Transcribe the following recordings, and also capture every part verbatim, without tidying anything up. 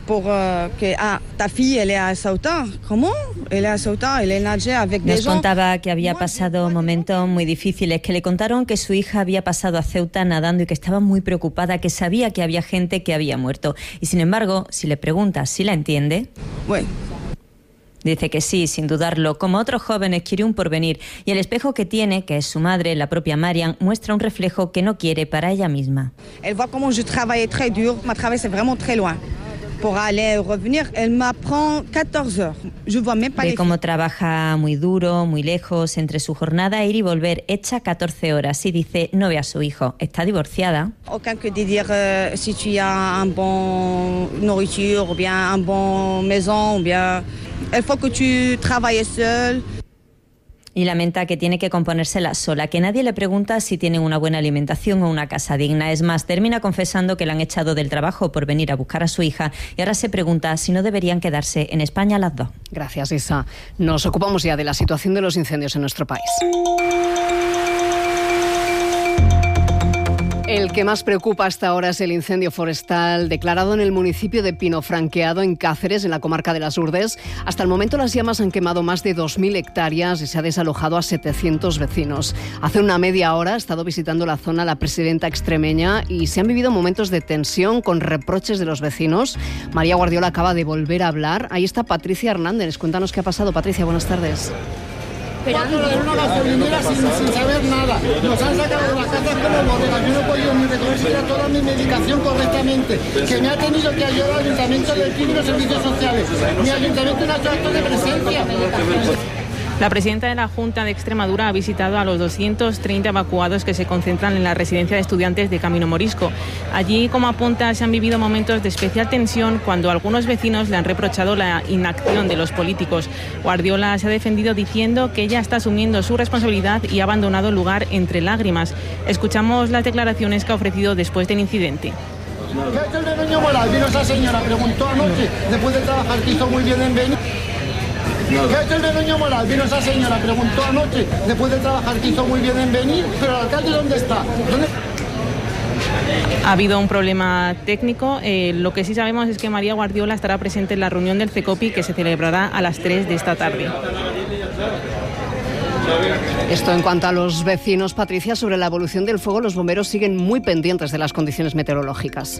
pour uh, que ah, ta fille elle est à Ceuta. ¿Cómo? Elle est à Ceuta, elle nage avec des Nos gens. contaba que había pasado momentos muy difíciles, que le contaron que su hija había pasado a Ceuta nadando y que estaba muy preocupada, que sabía que había gente que había muerto. Y sin embargo, si le preguntas si la entiende, bueno. Dice que sí, sin dudarlo. Como otros jóvenes, quiere un porvenir. Y el espejo que tiene, que es su madre, la propia Marian, muestra un reflejo que no quiere para ella misma. Elle voit comment je travaille très dur. Ma travail, c'est vraiment très loin. Pour aller revenir, elle m'apprend catorze heures. Je vois même pas les... Ve cómo trabaja muy duro, muy lejos, entre su jornada ir y volver, echa catorce horas. Y dice, no ve a su hijo. Está divorciada. Aucun que de dire euh, si tu as un bon nourriture, ou bien un bon maison, ou bien... Il faut que tu travailles seul. Y lamenta que tiene que componérsela sola, que nadie le pregunta si tiene una buena alimentación o una casa digna. Es más, termina confesando que la han echado del trabajo por venir a buscar a su hija y ahora se pregunta si no deberían quedarse en España las dos. Gracias, Isa. Nos ocupamos ya de la situación de los incendios en nuestro país. El que más preocupa hasta ahora es el incendio forestal declarado en el municipio de Pinofranqueado, en Cáceres, en la comarca de las Urdes. Hasta el momento las llamas han quemado más de dos mil hectáreas y se ha desalojado a setecientos vecinos. Hace una media hora ha estado visitando la zona la presidenta extremeña y se han vivido momentos de tensión con reproches de los vecinos. María Guardiola acaba de volver a hablar. Ahí está Patricia Hernández. Cuéntanos qué ha pasado. Patricia, buenas tardes. Cuatro de una gasolinera sin, sin saber nada. Nos han sacado de las casas como bodegas. Yo no he podido ni recoger toda mi medicación correctamente. Que me ha tenido que ayudar el Ayuntamiento del Pino y los servicios sociales. Mi Ayuntamiento no ha hecho acto de presencia. La presidenta de la Junta de Extremadura ha visitado a los doscientos treinta evacuados que se concentran en la residencia de estudiantes de Camino Morisco. Allí, como apunta, se han vivido momentos de especial tensión cuando algunos vecinos le han reprochado la inacción de los políticos. Guardiola se ha defendido diciendo que ella está asumiendo su responsabilidad y ha abandonado el lugar entre lágrimas. Escuchamos las declaraciones que ha ofrecido después del incidente. ¿Qué ha hecho el de Doña Moral? Vino esa señora, preguntó anoche, después de trabajar, que hizo muy bien en venir. ¿Qué ha hecho el de Doña Moral? Vino esa señora, preguntó anoche, después de trabajar, que hizo muy bien en venir, pero el alcalde ¿dónde está? ¿Dónde... Ha habido un problema técnico. Eh, lo que sí sabemos es que María Guardiola estará presente en la reunión del CECOPI que se celebrará a las tres de esta tarde. Esto en cuanto a los vecinos. Patricia, sobre la evolución del fuego, los bomberos siguen muy pendientes de las condiciones meteorológicas.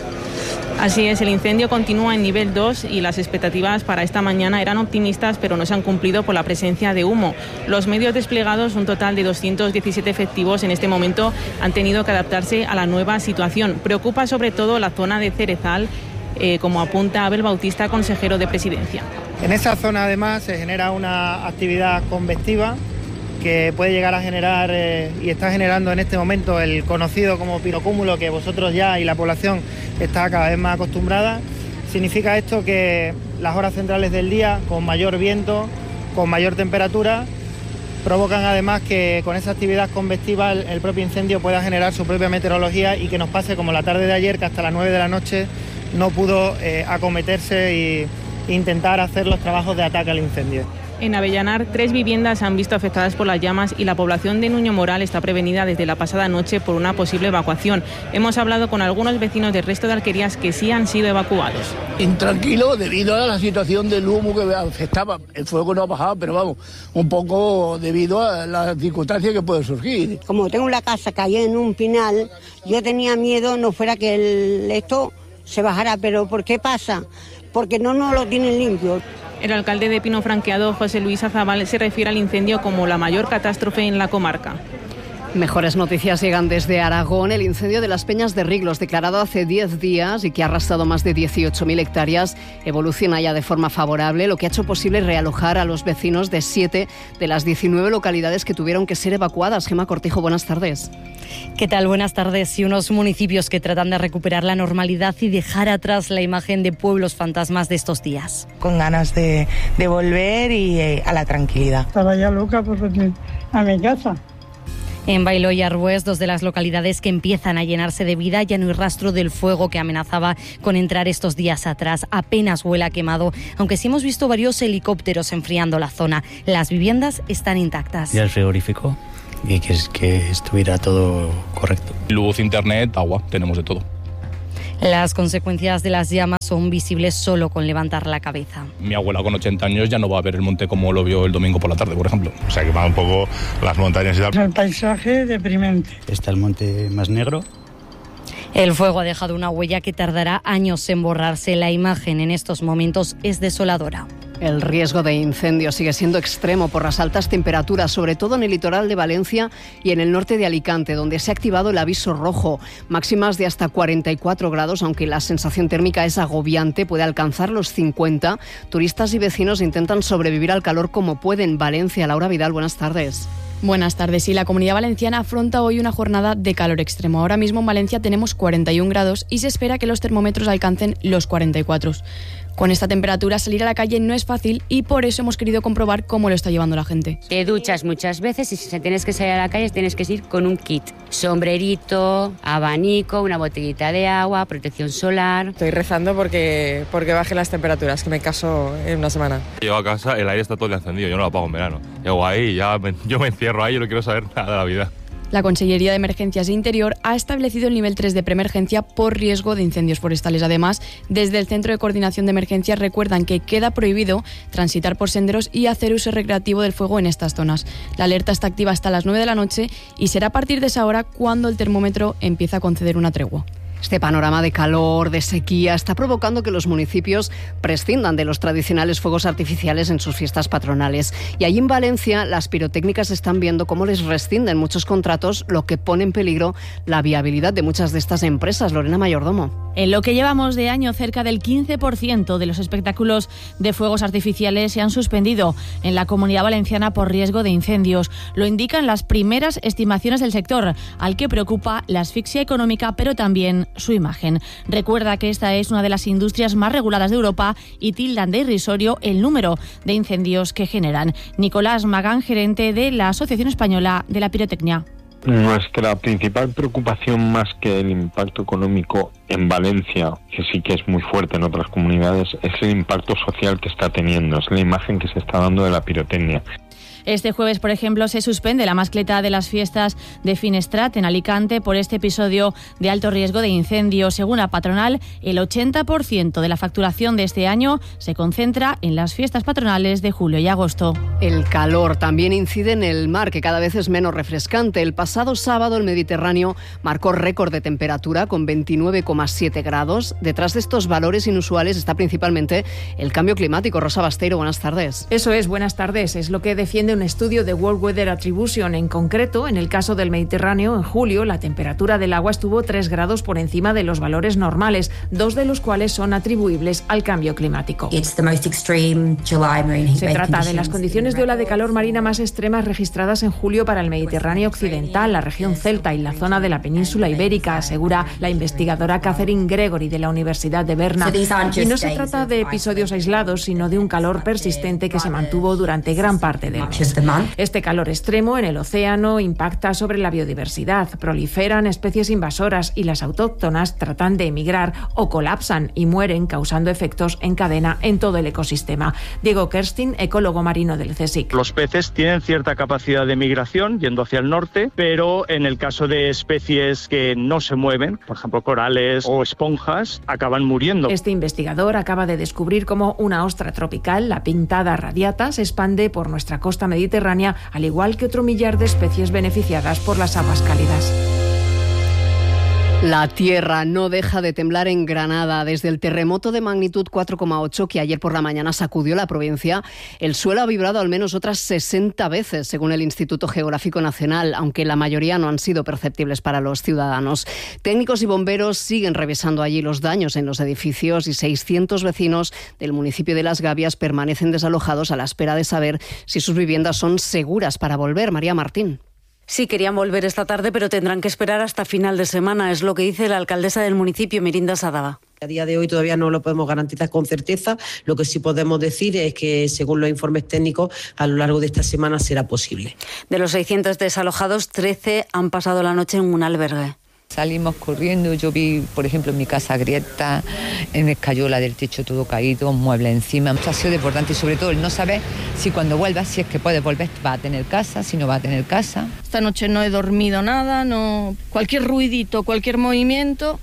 Así es, el incendio continúa en nivel dos y las expectativas para esta mañana eran optimistas, pero no se han cumplido por la presencia de humo. Los medios desplegados, un total de doscientos diecisiete efectivos en este momento, han tenido que adaptarse a la nueva situación. Preocupa sobre todo la zona de Cerezal, eh, como apunta Abel Bautista, consejero de Presidencia. En esa zona además se genera una actividad convectiva que puede llegar a generar eh, y está generando en este momento el conocido como pirocúmulo, que vosotros ya y la población está cada vez más acostumbrada. Significa esto que las horas centrales del día, con mayor viento, con mayor temperatura, provocan además que con esa actividad convectiva el, el propio incendio pueda generar su propia meteorología y que nos pase como la tarde de ayer, que hasta las nueve de la noche no pudo eh, acometerse e intentar hacer los trabajos de ataque al incendio. En Avellanar, tres viviendas se han visto afectadas por las llamas y la población de Nuño Moral está prevenida desde la pasada noche por una posible evacuación. Hemos hablado con algunos vecinos del resto de alquerías que sí han sido evacuados. Intranquilo debido a la situación del humo que afectaba. El fuego no ha bajado, pero vamos, un poco debido a las circunstancias que pueden surgir. Como tengo la casa que hay en un pinal, yo tenía miedo no fuera que el, esto se bajara, pero ¿por qué pasa? Porque no nos lo tienen limpio. El alcalde de Pinofranqueado, José Luis Azabal, se refiere al incendio como la mayor catástrofe en la comarca. Mejores noticias llegan desde Aragón. El incendio de las Peñas de Riglos, declarado hace diez días y que ha arrasado más de dieciocho mil hectáreas, evoluciona ya de forma favorable, lo que ha hecho posible realojar a los vecinos de siete de las diecinueve localidades que tuvieron que ser evacuadas. Gemma Cortijo, buenas tardes. ¿Qué tal? Buenas tardes. Y unos municipios que tratan de recuperar la normalidad y dejar atrás la imagen de pueblos fantasmas de estos días. Con ganas de, de volver y eh, a la tranquilidad. Estaba ya loca por venir a mi casa. En Bailó y Arbués, dos de las localidades que empiezan a llenarse de vida, ya no hay rastro del fuego que amenazaba con entrar estos días atrás. Apenas huele a quemado, aunque sí hemos visto varios helicópteros enfriando la zona. Las viviendas están intactas. Ya el frigorífico y que, que estuviera todo correcto. Luz, internet, agua, tenemos de todo. Las consecuencias de las llamas son visibles solo con levantar la cabeza. Mi abuela con ochenta años ya no va a ver el monte como lo vio el domingo por la tarde, por ejemplo. Se ha quemado un poco las montañas y tal. El paisaje deprimente. Está el monte más negro. El fuego ha dejado una huella que tardará años en borrarse. La imagen en estos momentos es desoladora. El riesgo de incendio sigue siendo extremo por las altas temperaturas, sobre todo en el litoral de Valencia y en el norte de Alicante, donde se ha activado el aviso rojo. Máximas de hasta cuarenta y cuatro grados, aunque la sensación térmica es agobiante, puede alcanzar los cincuenta. Turistas y vecinos intentan sobrevivir al calor como pueden. Valencia, Laura Vidal, buenas tardes. Buenas tardes. Y la Comunidad Valenciana afronta hoy una jornada de calor extremo. Ahora mismo en Valencia tenemos cuarenta y un grados y se espera que los termómetros alcancen los cuarenta y cuatro. Con esta temperatura salir a la calle no es fácil y por eso hemos querido comprobar cómo lo está llevando la gente. Te duchas muchas veces y si tienes que salir a la calle tienes que ir con un kit. Sombrerito, abanico, una botellita de agua, protección solar. Estoy rezando porque, porque bajen las temperaturas, que me caso en una semana. Llego a casa, el aire está todo el día encendido, yo no lo apago en verano. Llego ahí, ya me, yo me encierro ahí, yo no quiero saber nada de la vida. La Consellería de Emergencias e Interior ha establecido el nivel tres de preemergencia por riesgo de incendios forestales. Además, desde el Centro de Coordinación de Emergencias recuerdan que queda prohibido transitar por senderos y hacer uso recreativo del fuego en estas zonas. La alerta está activa hasta las nueve de la noche y será a partir de esa hora cuando el termómetro empieza a conceder una tregua. Este panorama de calor, de sequía, está provocando que los municipios prescindan de los tradicionales fuegos artificiales en sus fiestas patronales. Y allí en Valencia, las pirotécnicas están viendo cómo les rescinden muchos contratos, lo que pone en peligro la viabilidad de muchas de estas empresas. Lorena Mayordomo. En lo que llevamos de año, cerca del quince por ciento de los espectáculos de fuegos artificiales se han suspendido en la Comunidad Valenciana por riesgo de incendios. Lo indican las primeras estimaciones del sector, al que preocupa la asfixia económica, pero también su imagen. Recuerda que esta es una de las industrias más reguladas de Europa y tildan de irrisorio el número de incendios que generan. Nicolás Magán, gerente de la Asociación Española de la Pirotecnia. Nuestra principal preocupación, más que el impacto económico en Valencia, que sí que es muy fuerte en otras comunidades, es el impacto social que está teniendo, es la imagen que se está dando de la pirotecnia. Este jueves, por ejemplo, se suspende la mascleta de las fiestas de Finestrat en Alicante por este episodio de alto riesgo de incendio. Según la patronal, el ochenta por ciento de la facturación de este año se concentra en las fiestas patronales de julio y agosto. El calor también incide en el mar, que cada vez es menos refrescante. El pasado sábado el Mediterráneo marcó récord de temperatura con veintinueve coma siete grados. Detrás de estos valores inusuales está principalmente el cambio climático. Rosa Basteiro, buenas tardes. Eso es, buenas tardes. Es lo que defiende un estudio de World Weather Attribution. En concreto, en el caso del Mediterráneo, en julio la temperatura del agua estuvo tres grados por encima de los valores normales, dos de los cuales son atribuibles al cambio climático. Se trata de las condiciones de ola de calor marina más extremas registradas en julio para el Mediterráneo occidental, la región celta y la zona de la península ibérica, asegura la investigadora Catherine Gregory de la Universidad de Berna. Y no se trata de episodios aislados, sino de un calor persistente que se mantuvo durante gran parte del mes. Este calor extremo en el océano impacta sobre la biodiversidad, proliferan especies invasoras y las autóctonas tratan de emigrar o colapsan y mueren, causando efectos en cadena en todo el ecosistema. Diego Kerstin, ecólogo marino del CSIC. Los peces tienen cierta capacidad de migración yendo hacia el norte, pero en el caso de especies que no se mueven, por ejemplo corales o esponjas, acaban muriendo. Este investigador acaba de descubrir cómo una ostra tropical, la pintada radiata, se expande por nuestra costa mediterránea, al igual que otro millar de especies beneficiadas por las aguas cálidas. La tierra no deja de temblar en Granada. Desde el terremoto de magnitud cuatro coma ocho que ayer por la mañana sacudió la provincia, el suelo ha vibrado al menos otras sesenta veces, según el Instituto Geográfico Nacional, aunque la mayoría no han sido perceptibles para los ciudadanos. Técnicos y bomberos siguen revisando allí los daños en los edificios y seiscientos vecinos del municipio de Las Gavias permanecen desalojados a la espera de saber si sus viviendas son seguras para volver. María Martín. Sí, querían volver esta tarde, pero tendrán que esperar hasta final de semana, es lo que dice la alcaldesa del municipio, Mirinda Sadaba. A día de hoy todavía no lo podemos garantizar con certeza. Lo que sí podemos decir es que, según los informes técnicos, a lo largo de esta semana será posible. De los seiscientos desalojados, trece han pasado la noche en un albergue. Salimos corriendo, yo vi, por ejemplo, en mi casa grieta, en escayola del techo todo caído, muebles encima. Ha sido importante y sobre todo el no saber si cuando vuelvas, si es que puedes volver, va a tener casa, si no va a tener casa. Esta noche no he dormido nada, no, cualquier ruidito, cualquier movimiento,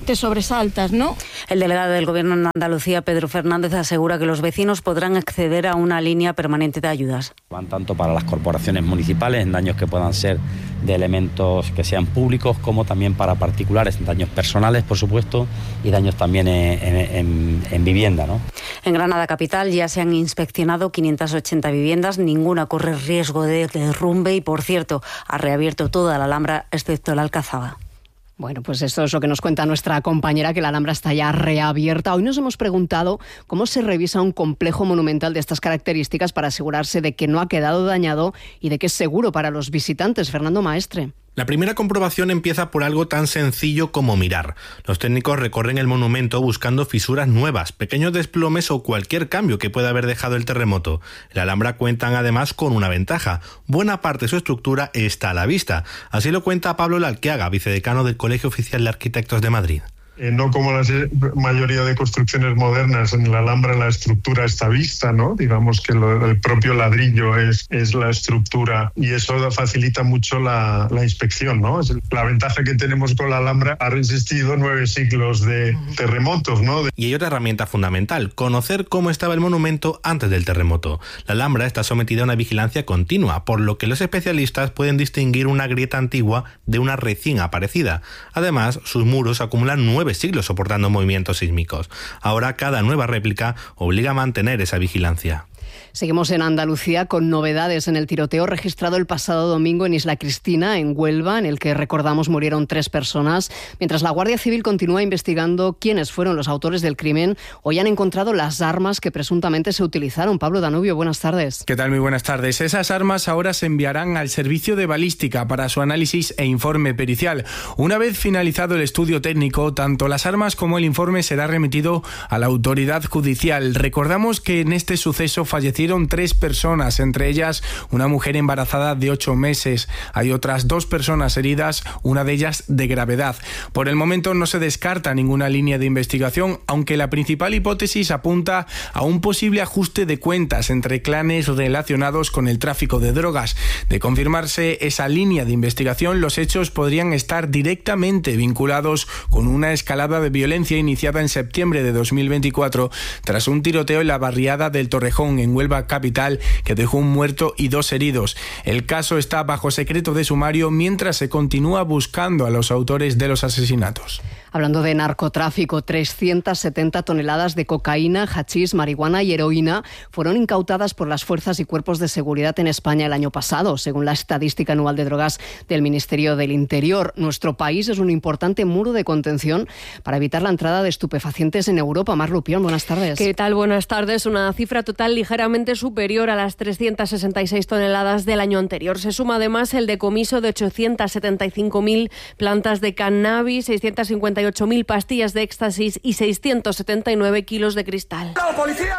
te sobresaltas, ¿no? El delegado del Gobierno en Andalucía, Pedro Fernández, asegura que los vecinos podrán acceder a una línea permanente de ayudas. Van tanto para las corporaciones municipales en daños que puedan ser de elementos que sean públicos, como también para particulares, en daños personales, por supuesto, y daños también en, en, en, en vivienda, ¿no? En Granada capital ya se han inspeccionado quinientas ochenta viviendas, ninguna corre riesgo de derrumbe y, por cierto, ha reabierto toda la Alhambra excepto la Alcazaba. Bueno, pues esto es lo que nos cuenta nuestra compañera, que la Alhambra está ya reabierta. Hoy nos hemos preguntado cómo se revisa un complejo monumental de estas características para asegurarse de que no ha quedado dañado y de que es seguro para los visitantes. Fernando Maestre. La primera comprobación empieza por algo tan sencillo como mirar. Los técnicos recorren el monumento buscando fisuras nuevas, pequeños desplomes o cualquier cambio que pueda haber dejado el terremoto. En la Alhambra cuentan además con una ventaja. Buena parte de su estructura está a la vista. Así lo cuenta Pablo Lalquiaga, vicedecano del Colegio Oficial de Arquitectos de Madrid. Eh, no como la mayoría de construcciones modernas, en la Alhambra la estructura está vista, ¿no? Digamos que lo, el propio ladrillo es, es la estructura y eso facilita mucho la, la inspección, ¿no? Es la ventaja que tenemos con la Alhambra, ha resistido nueve siglos de terremotos, ¿no? Y hay otra herramienta fundamental, conocer cómo estaba el monumento antes del terremoto. La Alhambra está sometida a una vigilancia continua, por lo que los especialistas pueden distinguir una grieta antigua de una recién aparecida. Además, sus muros acumulan nueve siglos soportando movimientos sísmicos. Ahora cada nueva réplica obliga a mantener esa vigilancia. Seguimos en Andalucía con novedades en el tiroteo registrado el pasado domingo en Isla Cristina, en Huelva, en el que, recordamos, murieron tres personas. Mientras la Guardia Civil continúa investigando quiénes fueron los autores del crimen, hoy han encontrado las armas que presuntamente se utilizaron. Pablo Danubio, buenas tardes. ¿Qué tal? Muy buenas tardes. Esas armas ahora se enviarán al servicio de balística para su análisis e informe pericial. Una vez finalizado el estudio técnico, tanto las armas como el informe será remitido a la autoridad judicial. Recordamos que en este suceso fallecieron tres personas, entre ellas una mujer embarazada de ocho meses. Hay otras dos personas heridas, una de ellas de gravedad. Por el momento no se descarta ninguna línea de investigación, aunque la principal hipótesis apunta a un posible ajuste de cuentas entre clanes relacionados con el tráfico de drogas. De confirmarse esa línea de investigación, los hechos podrían estar directamente vinculados con una escalada de violencia iniciada en septiembre de dos mil veinticuatro tras un tiroteo en la barriada del Torrejón, en Huelva capital, que dejó un muerto y dos heridos. El caso está bajo secreto de sumario mientras se continúa buscando a los autores de los asesinatos. Hablando de narcotráfico, trescientas setenta toneladas de cocaína, hachís, marihuana y heroína fueron incautadas por las fuerzas y cuerpos de seguridad en España el año pasado, según la estadística anual de drogas del Ministerio del Interior. Nuestro país es un importante muro de contención para evitar la entrada de estupefacientes en Europa. Mar Lupión, buenas tardes. ¿Qué tal? Buenas tardes. Una cifra total ligeramente superior a las trescientas sesenta y seis toneladas del año anterior. Se suma además el decomiso de ochocientas setenta y cinco mil plantas de cannabis, seiscientas cincuenta y ocho mil pastillas de éxtasis y seiscientos setenta y nueve kilos de cristal. ¡Policía!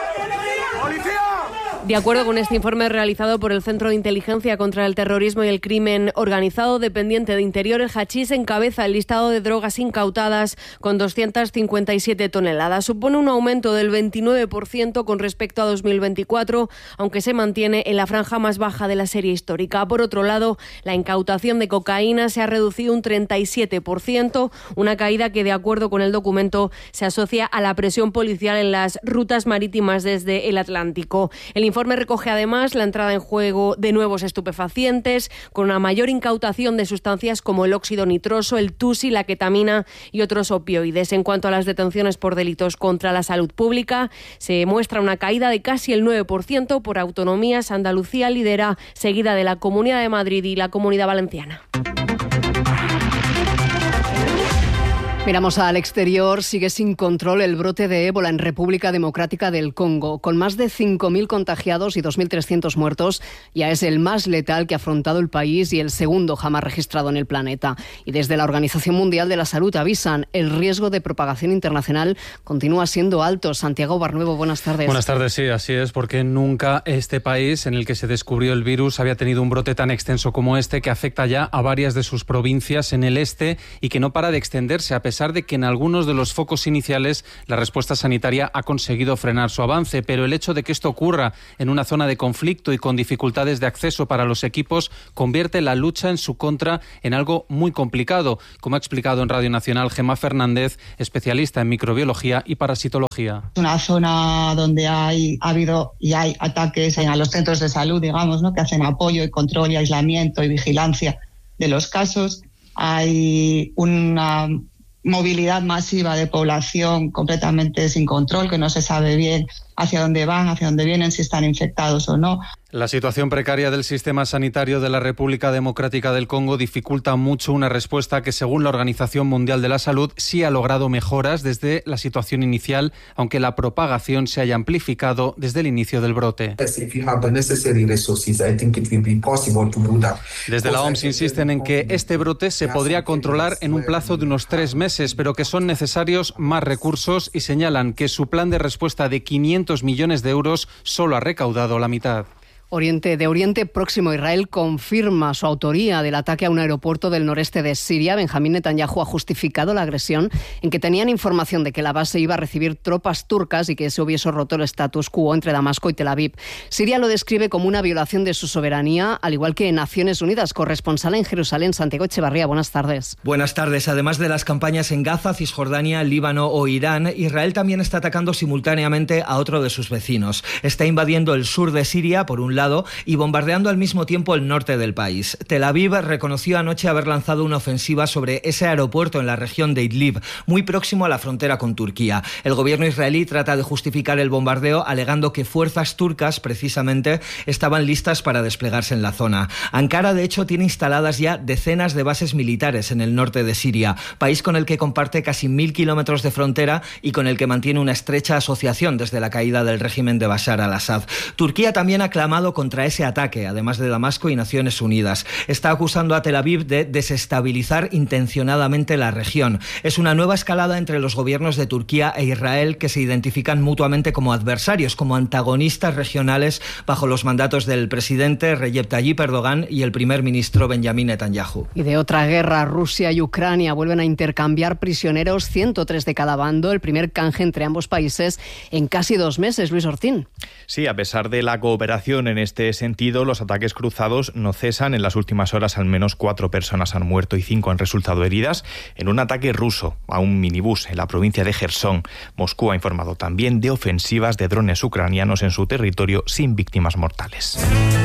¡Policía! De acuerdo con este informe realizado por el Centro de Inteligencia contra el Terrorismo y el Crimen Organizado, dependiente de Interior, el hachís encabeza el listado de drogas incautadas con doscientas cincuenta y siete toneladas. Supone un aumento del veintinueve por ciento con respecto a dos mil veinticuatro, aunque se mantiene en la franja más baja de la serie histórica. Por otro lado, la incautación de cocaína se ha reducido un treinta y siete por ciento, una caída que, de acuerdo con el documento, se asocia a la presión policial en las rutas marítimas desde el Atlántico. El informe recoge además la entrada en juego de nuevos estupefacientes, con una mayor incautación de sustancias como el óxido nitroso, el tusi, la ketamina y otros opioides. En cuanto a las detenciones por delitos contra la salud pública, se muestra una caída de casi el nueve por ciento por autonomías. Andalucía lidera, seguida de la Comunidad de Madrid y la Comunidad Valenciana. Miramos al exterior. Sigue sin control el brote de ébola en República Democrática del Congo. Con más de cinco mil contagiados y dos mil trescientos muertos, ya es el más letal que ha afrontado el país y el segundo jamás registrado en el planeta. Y desde la Organización Mundial de la Salud avisan, el riesgo de propagación internacional continúa siendo alto. Santiago Barnuevo, buenas tardes. Buenas tardes, sí, así es, porque nunca este país en el que se descubrió el virus había tenido un brote tan extenso como este, que afecta ya a varias de sus provincias en el este y que no para de extenderse a pesar pesar de que en algunos de los focos iniciales la respuesta sanitaria ha conseguido frenar su avance. Pero el hecho de que esto ocurra en una zona de conflicto y con dificultades de acceso para los equipos convierte la lucha en su contra en algo muy complicado, como ha explicado en Radio Nacional Gemma Fernández, especialista en microbiología y parasitología. Una zona donde hay, ha habido y hay ataques a los centros de salud, digamos, ¿no?, que hacen apoyo y control y aislamiento y vigilancia de los casos. Hay una movilidad masiva de población completamente sin control, que no se sabe bien hacia dónde van, hacia dónde vienen, si están infectados o no. La situación precaria del sistema sanitario de la República Democrática del Congo dificulta mucho una respuesta que, según la Organización Mundial de la Salud, sí ha logrado mejoras desde la situación inicial, aunque la propagación se haya amplificado desde el inicio del brote. Desde la O M S insisten en que este brote se podría controlar en un plazo de unos tres meses, pero que son necesarios más recursos y señalan que su plan de respuesta de quinientos millones de euros solo ha recaudado la mitad. Oriente, de Oriente Próximo, Israel confirma su autoría del ataque a un aeropuerto del noreste de Siria. Benjamín Netanyahu ha justificado la agresión en que tenían información de que la base iba a recibir tropas turcas y que se hubiese roto el status quo entre Damasco y Tel Aviv. Siria lo describe como una violación de su soberanía, al igual que Naciones Unidas. Corresponsal en Jerusalén, Santiago Echevarría, buenas tardes. Buenas tardes. Además de las campañas en Gaza, Cisjordania, Líbano o Irán, Israel también está atacando simultáneamente a otro de sus vecinos. Está invadiendo el sur de Siria, por un lado, y bombardeando al mismo tiempo el norte del país. Tel Aviv reconoció anoche haber lanzado una ofensiva sobre ese aeropuerto en la región de Idlib, muy próximo a la frontera con Turquía. El gobierno israelí trata de justificar el bombardeo alegando que fuerzas turcas, precisamente, estaban listas para desplegarse en la zona. Ankara, de hecho, tiene instaladas ya decenas de bases militares en el norte de Siria, país con el que comparte casi mil kilómetros de frontera y con el que mantiene una estrecha asociación desde la caída del régimen de Bashar al-Assad. Turquía también ha clamado contra ese ataque, además de Damasco y Naciones Unidas. Está acusando a Tel Aviv de desestabilizar intencionadamente la región. Es una nueva escalada entre los gobiernos de Turquía e Israel, que se identifican mutuamente como adversarios, como antagonistas regionales bajo los mandatos del presidente Recep Tayyip Erdogan y el primer ministro Benjamin Netanyahu. Y de otra guerra, Rusia y Ucrania vuelven a intercambiar prisioneros, ciento tres de cada bando, el primer canje entre ambos países en casi dos meses. Luis Ortín. Sí, a pesar de la cooperación en este sentido, los ataques cruzados no cesan. En las últimas horas al menos cuatro personas han muerto y cinco han resultado heridas en un ataque ruso a un minibús en la provincia de Jersón. Moscú ha informado también de ofensivas de drones ucranianos en su territorio sin víctimas mortales.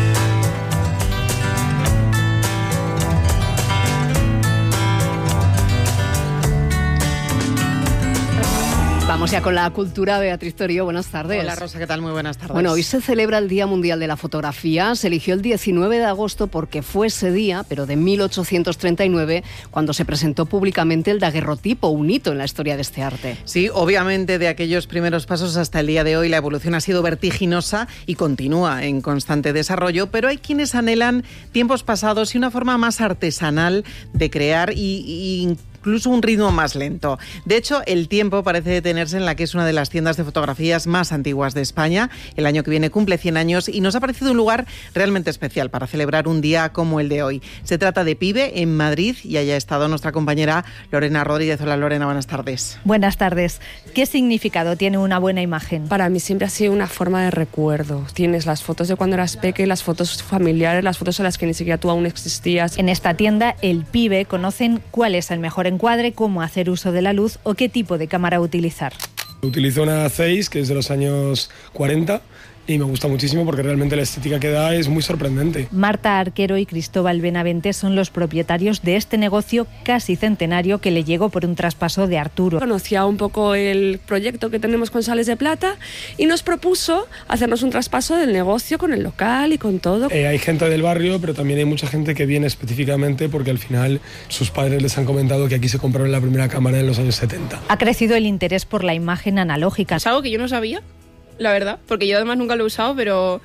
Vamos ya con la cultura. Beatriz Torío, buenas tardes. Hola Rosa, ¿qué tal? Muy buenas tardes. Bueno, hoy se celebra el Día Mundial de la Fotografía. Se eligió el diecinueve de agosto porque fue ese día, pero de mil ochocientos treinta y nueve, cuando se presentó públicamente el daguerrotipo, un hito en la historia de este arte. Sí, obviamente de aquellos primeros pasos hasta el día de hoy la evolución ha sido vertiginosa y continúa en constante desarrollo, pero hay quienes anhelan tiempos pasados y una forma más artesanal de crear y, y incluso un ritmo más lento. De hecho, el tiempo parece detenerse en la que es una de las tiendas de fotografías más antiguas de España. El año que viene cumple cien años y nos ha parecido un lugar realmente especial para celebrar un día como el de hoy. Se trata de Pibe, en Madrid, y allá ha estado nuestra compañera Lorena Rodríguez. Hola Lorena, buenas tardes. Buenas tardes. ¿Qué significado tiene una buena imagen? Para mí siempre ha sido una forma de recuerdo. Tienes las fotos de cuando eras peque, las fotos familiares, las fotos en las que ni siquiera tú aún existías. En esta tienda, el Pibe, conocen cuál es el mejor encuadre, cómo hacer uso de la luz o qué tipo de cámara utilizar. Utilizo una seis, que es de los años cuarenta, y me gusta muchísimo porque realmente la estética que da es muy sorprendente. Marta Arquero y Cristóbal Benavente son los propietarios de este negocio casi centenario que le llegó por un traspaso de Arturo. Conocía un poco el proyecto que tenemos con Sales de Plata y nos propuso hacernos un traspaso del negocio con el local y con todo. Eh, hay gente del barrio, pero también hay mucha gente que viene específicamente porque al final sus padres les han comentado que aquí se compraron la primera cámara en los años setenta. Ha crecido el interés por la imagen analógica. Es algo que yo no sabía, la verdad, porque yo además nunca lo he usado, pero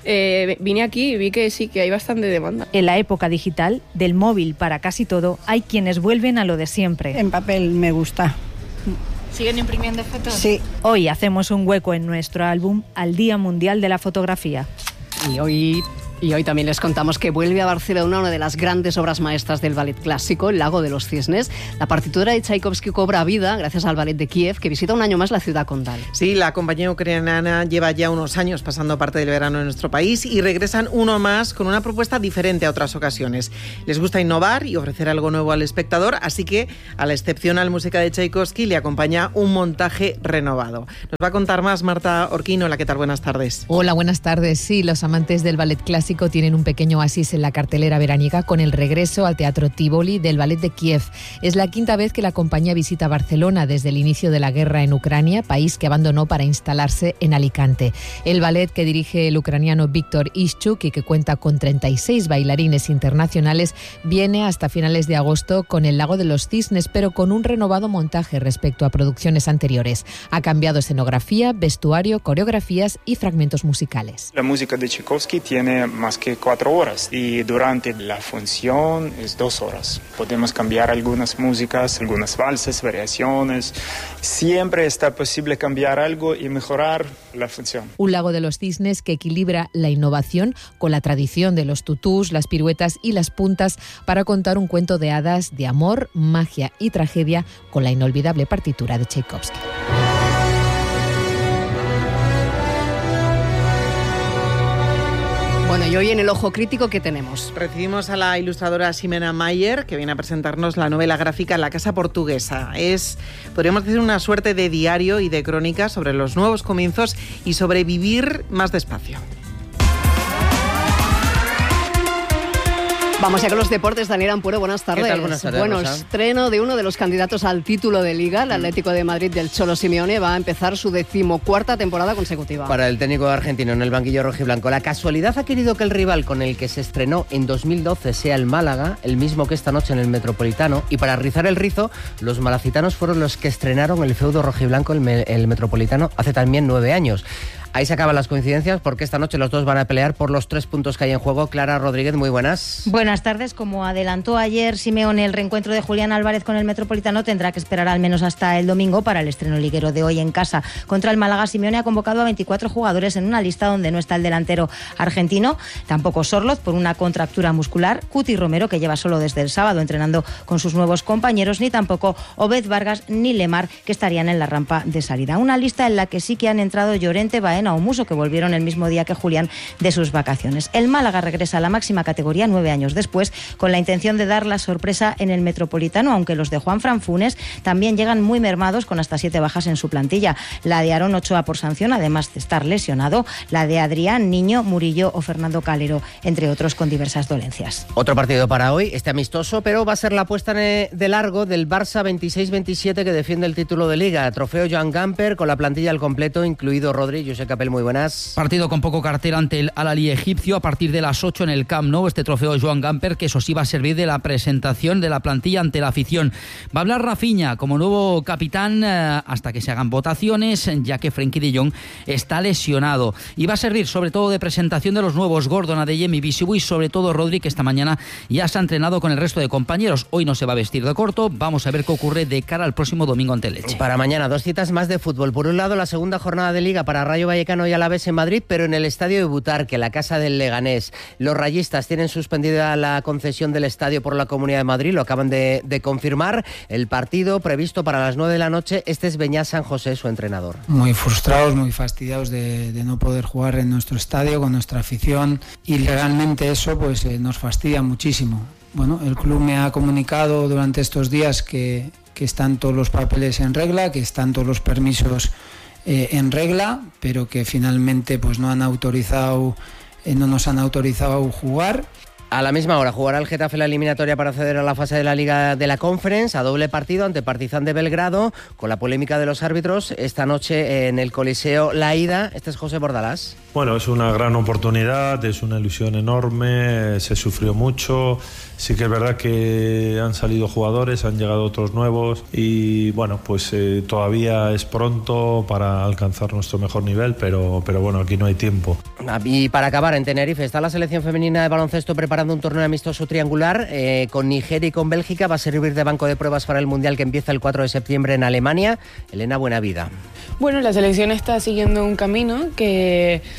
eh, vine aquí y vi que sí, que hay bastante demanda. En la época digital, del móvil para casi todo, hay quienes vuelven a lo de siempre. En papel me gusta. ¿Siguen imprimiendo fotos? Sí. Hoy hacemos un hueco en nuestro álbum al Día Mundial de la Fotografía. Y hoy Y hoy también les contamos que vuelve a Barcelona una de las grandes obras maestras del ballet clásico, El lago de los cisnes. La partitura de Tchaikovsky cobra vida gracias al ballet de Kiev, que visita un año más la ciudad condal. Sí, la compañía ucraniana lleva ya unos años pasando parte del verano en nuestro país y regresan uno más con una propuesta diferente a otras ocasiones. Les gusta innovar y ofrecer algo nuevo al espectador, así que a la excepcional música de Tchaikovsky le acompaña un montaje renovado. Nos va a contar más Marta Orquino. Hola, ¿qué tal? Buenas tardes. Hola, buenas tardes. Sí, los amantes del ballet clásico tienen un pequeño oasis en la cartelera veraniega con el regreso al Teatro Tívoli del Ballet de Kiev. Es la quinta vez que la compañía visita Barcelona desde el inicio de la guerra en Ucrania, país que abandonó para instalarse en Alicante. El ballet, que dirige el ucraniano Víctor Ischuk y que cuenta con treinta y seis bailarines internacionales, viene hasta finales de agosto con El lago de los cisnes, pero con un renovado montaje respecto a producciones anteriores. Ha cambiado escenografía, vestuario, coreografías y fragmentos musicales. La música de Tchaikovsky tiene más que cuatro horas y durante la función es dos horas. Podemos cambiar algunas músicas, algunas valses, variaciones. Siempre está posible cambiar algo y mejorar la función. Un lago de los cisnes que equilibra la innovación con la tradición de los tutús, las piruetas y las puntas para contar un cuento de hadas de amor, magia y tragedia con la inolvidable partitura de Tchaikovsky. Bueno, y hoy en el Ojo Crítico, ¿qué tenemos? Recibimos a la ilustradora Ximena Mayer, que viene a presentarnos la novela gráfica La Casa Portuguesa. Es, podríamos decir, una suerte de diario y de crónica sobre los nuevos comienzos y sobre vivir más despacio. Vamos ya con los deportes. Daniel Ampuero, buenas tardes. ¿Qué tal? Buenas tardes, Bueno, Rosa. estreno de uno de los candidatos al título de Liga. El Atlético de Madrid del Cholo Simeone va a empezar su decimocuarta temporada consecutiva. Para el técnico argentino en el banquillo rojiblanco, la casualidad ha querido que el rival con el que se estrenó en dos mil doce sea el Málaga, el mismo que esta noche en el Metropolitano, y para rizar el rizo, los malacitanos fueron los que estrenaron el feudo rojiblanco, el, me- el Metropolitano, hace también nueve años. Ahí se acaban las coincidencias porque esta noche los dos van a pelear por los tres puntos que hay en juego. Clara Rodríguez, muy buenas. Buenas tardes. Como adelantó ayer Simeone, el reencuentro de Julián Álvarez con el Metropolitano tendrá que esperar al menos hasta el domingo para el estreno liguero de hoy en casa. Contra el Málaga, Simeone ha convocado a veinticuatro jugadores en una lista donde no está el delantero argentino, tampoco Sorloz por una contractura muscular, Cuti Romero, que lleva solo desde el sábado entrenando con sus nuevos compañeros, ni tampoco Obed Vargas ni Lemar, que estarían en la rampa de salida. Una lista en la que sí que han entrado Llorente, Baena o Muso, que volvieron el mismo día que Julián de sus vacaciones. El Málaga regresa a la máxima categoría nueve años después, con la intención de dar la sorpresa en el Metropolitano, aunque los de Juanfran Funes también llegan muy mermados, con hasta siete bajas en su plantilla. La de Aarón Ochoa por sanción, además de estar lesionado, la de Adrián, Niño, Murillo o Fernando Calero, entre otros con diversas dolencias. Otro partido para hoy, este amistoso, pero va a ser la puesta de largo del Barça veintiséis veintisiete que defiende el título de Liga. Trofeo Joan Gamper con la plantilla al completo, incluido Rodri. José Capel, muy buenas. Partido con poco cartel ante el Al-Ahly egipcio a partir de las ocho en el Camp Nou. Este trofeo Joan Gamper, que eso sí va a servir de la presentación de la plantilla ante la afición. Va a hablar Rafinha como nuevo capitán eh, hasta que se hagan votaciones, ya que Frenkie de Jong está lesionado. Y va a servir sobre todo de presentación de los nuevos Gordon, Adeyemi, Bisibu y sobre todo Rodri, que esta mañana ya se ha entrenado con el resto de compañeros. Hoy no se va a vestir de corto. Vamos a ver qué ocurre de cara al próximo domingo ante el Elche. Para mañana, dos citas más de fútbol. Por un lado, la segunda jornada de Liga para Rayo Vallecano y Alavés en Madrid, pero en el estadio de Butarque, la casa del Leganés. Los rayistas tienen suspendida la concesión del estadio por la Comunidad de Madrid, lo acaban de, de confirmar. El partido previsto para las nueve de la noche, este es Beñat San José, su entrenador. Muy frustrados, muy fastidiados de, de no poder jugar en nuestro estadio con nuestra afición, y realmente eso pues eh, nos fastidia muchísimo. Bueno, el club me ha comunicado durante estos días que, que están todos los papeles en regla, que están todos los permisos eh, en regla, pero que finalmente pues no han autorizado, eh, no nos han autorizado jugar. A la misma hora jugará el Getafe la eliminatoria para acceder a la fase de la Liga de la Conference, a doble partido ante Partizan de Belgrado, con la polémica de los árbitros esta noche en el Coliseo La Ida. Este es José Bordalás. Bueno, es una gran oportunidad, es una ilusión enorme, se sufrió mucho. Sí que es verdad que han salido jugadores, han llegado otros nuevos y bueno, pues eh, todavía es pronto para alcanzar nuestro mejor nivel, pero, pero bueno, aquí no hay tiempo. Y para acabar, en Tenerife está la selección femenina de baloncesto preparando un torneo amistoso triangular eh, con Nigeria y con Bélgica. Va a servir de banco de pruebas para el Mundial que empieza el cuatro de septiembre en Alemania. Elena Buenavida. Bueno, la selección está siguiendo un camino que...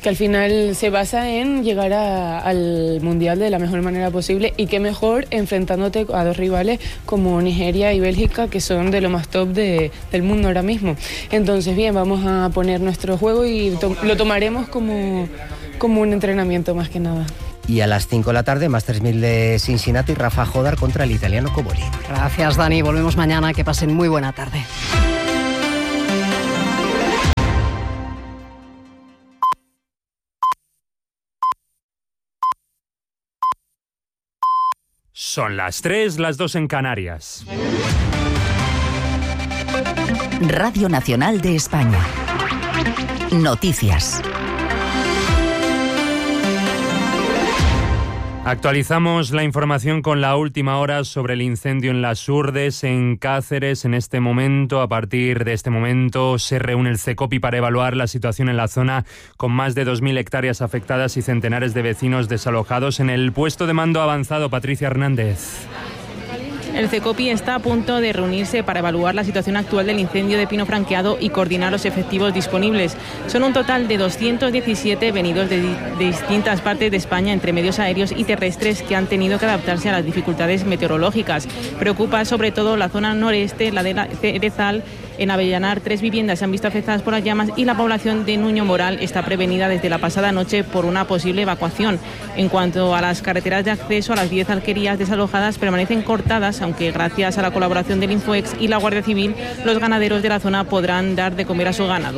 que al final se basa en llegar a, al Mundial de la mejor manera posible, y qué mejor enfrentándote a dos rivales como Nigeria y Bélgica, que son de lo más top de, del mundo ahora mismo. Entonces, bien, vamos a poner nuestro juego y to- lo tomaremos como, como un entrenamiento más que nada. Y a las cinco de la tarde, Masters mil de Cincinnati, Rafa Jodar contra el italiano Coboli. Gracias, Dani. Volvemos mañana. Que pasen muy buena tarde. Son las tres, las dos en Canarias. Radio Nacional de España. Noticias. Actualizamos la información con la última hora sobre el incendio en Las Hurdes, en Cáceres. En este momento, a partir de este momento, se reúne el CECOPI para evaluar la situación en la zona, con más de dos mil hectáreas afectadas y centenares de vecinos desalojados. En el puesto de mando avanzado, Patricia Hernández. El CECOPI está a punto de reunirse para evaluar la situación actual del incendio de pino franqueado y coordinar los efectivos disponibles. Son un total de doscientos diecisiete venidos de, de distintas partes de España, entre medios aéreos y terrestres, que han tenido que adaptarse a las dificultades meteorológicas. Preocupa sobre todo la zona noreste, la de la Cerezal. En Avellanar, tres viviendas se han visto afectadas por las llamas y la población de Nuño Moral está prevenida desde la pasada noche por una posible evacuación. En cuanto a las carreteras de acceso a las diez alquerías desalojadas, permanecen cortadas, aunque gracias a la colaboración del Infoex y la Guardia Civil, los ganaderos de la zona podrán dar de comer a su ganado.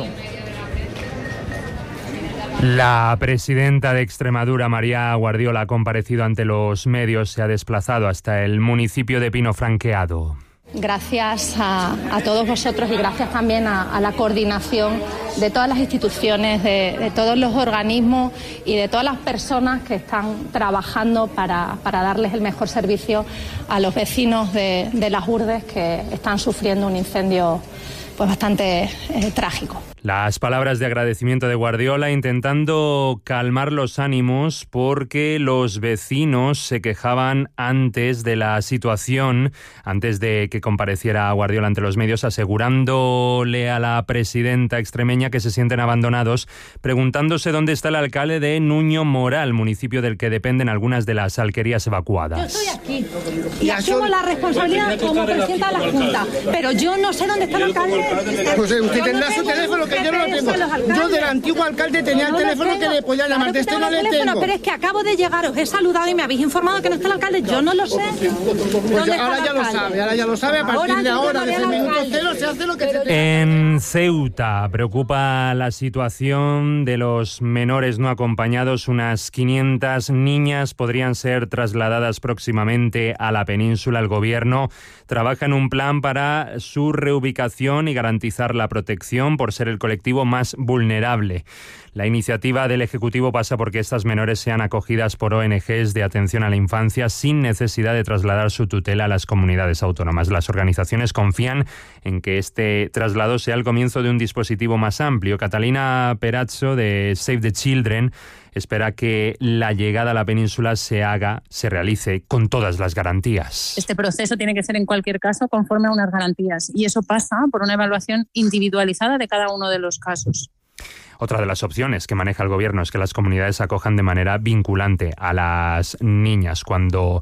La presidenta de Extremadura, María Guardiola, ha comparecido ante los medios, se ha desplazado hasta el municipio de Pino Franqueado. Gracias a, a todos vosotros y gracias también a, a la coordinación de todas las instituciones, de, de todos los organismos y de todas las personas que están trabajando para, para darles el mejor servicio a los vecinos de, de Las Hurdes, que están sufriendo un incendio pues bastante eh, trágico. Las palabras de agradecimiento de Guardiola, intentando calmar los ánimos, porque los vecinos se quejaban antes de la situación, antes de que compareciera Guardiola ante los medios, asegurándole a la presidenta extremeña que se sienten abandonados, preguntándose dónde está el alcalde de Nuño Moral, municipio del que dependen algunas de las alquerías evacuadas. Yo estoy aquí y asumo la responsabilidad como presidenta de la Junta, pero yo no sé dónde está el alcalde. Pues usted tendrá su teléfono, que yo no lo tengo. Yo del antiguo alcalde tenía el teléfono que le podía llamar, de este no le tengo. Pero es que acabo de llegar, os he saludado y me habéis informado que no está el alcalde, yo no lo sé. Pues ahora ya lo sabe, ahora ya lo sabe, a partir de ahora, desde el minuto cero, se hace lo que se tenga. En Ceuta preocupa la situación de los menores no acompañados. Unas quinientas niñas podrían ser trasladadas próximamente a la península. El gobierno trabaja en un plan para su reubicación y garantizar la protección por ser el colectivo más vulnerable. La iniciativa del Ejecutivo pasa porque estas menores sean acogidas por O N Ges de atención a la infancia sin necesidad de trasladar su tutela a las comunidades autónomas. Las organizaciones confían en que este traslado sea el comienzo de un dispositivo más amplio. Catalina Perazzo, de Save the Children, espera que la llegada a la península se haga, se realice con todas las garantías. Este proceso tiene que ser en cualquier caso conforme a unas garantías, y eso pasa por una evaluación individualizada de cada uno de los casos. Otra de las opciones que maneja el gobierno es que las comunidades acojan de manera vinculante a las niñas cuando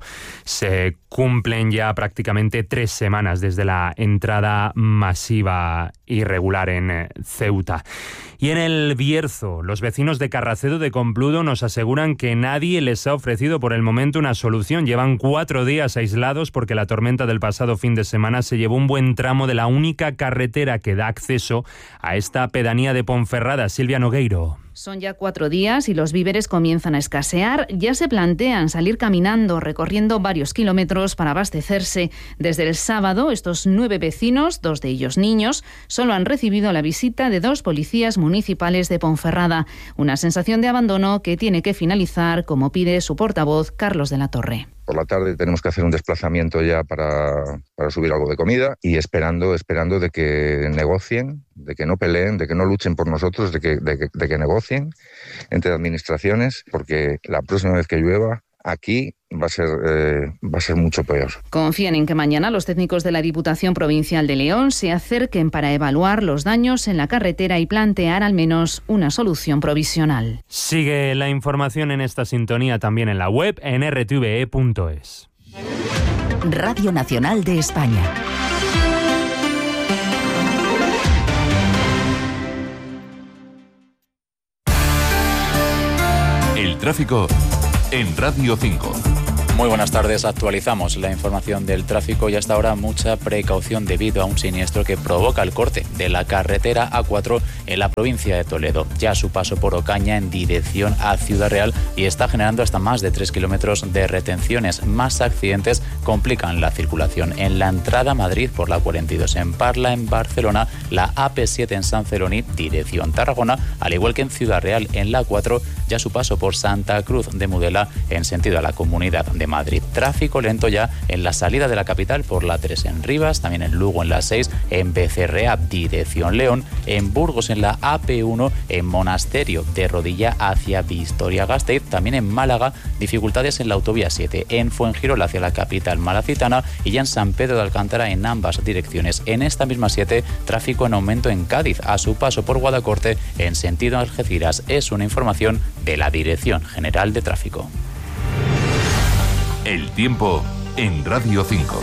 se cumplen ya prácticamente tres semanas desde la entrada masiva irregular en Ceuta. Y en el Bierzo, los vecinos de Carracedo de Compludo nos aseguran que nadie les ha ofrecido por el momento una solución. Llevan cuatro días aislados porque la tormenta del pasado fin de semana se llevó un buen tramo de la única carretera que da acceso a esta pedanía de Ponferrada. Silvia Nogueiro. Son ya cuatro días y los víveres comienzan a escasear. Ya se plantean salir caminando, recorriendo varios kilómetros para abastecerse. Desde el sábado, estos nueve vecinos, dos de ellos niños, solo han recibido la visita de dos policías municipales de Ponferrada. Una sensación de abandono que tiene que finalizar, como pide su portavoz, Carlos de la Torre. Por la tarde tenemos que hacer un desplazamiento ya para, para subir algo de comida y esperando, esperando de que negocien, de que no peleen, de que no luchen por nosotros, de que, de que, de que negocien entre administraciones, porque la próxima vez que llueva aquí va a ser eh, va a ser mucho peor. Confían en que mañana los técnicos de la Diputación Provincial de León se acerquen para evaluar los daños en la carretera y plantear al menos una solución provisional. Sigue la información en esta sintonía también en la web en r t v e punto es. Radio Nacional de España. El tráfico en Radio cinco. Muy buenas tardes, actualizamos la información del tráfico y hasta ahora mucha precaución debido a un siniestro que provoca el corte de la carretera A cuatro en la provincia de Toledo, ya a su paso por Ocaña en dirección a Ciudad Real y está generando hasta más de tres kilómetros de retenciones. Más accidentes complican la circulación en la entrada a Madrid por la cuarenta y dos en Parla, en Barcelona, la A P siete en San Celoni, dirección Tarragona, al igual que en Ciudad Real en la A cuatro, ya a su paso por Santa Cruz de Mudela en sentido a la Comunidad de Madrid. Tráfico lento ya en la salida de la capital por la tres en Rivas, también en Lugo en la seis, en Becerrea dirección León, en Burgos en la A P uno, en Monasterio de Rodilla hacia Vitoria-Gasteiz, también en Málaga dificultades en la autovía siete, en Fuengirola hacia la capital malacitana y ya en San Pedro de Alcántara en ambas direcciones. En esta misma siete, tráfico en aumento en Cádiz a su paso por Guadacorte en sentido Algeciras. Es una información de la Dirección General de Tráfico. El tiempo en Radio cinco.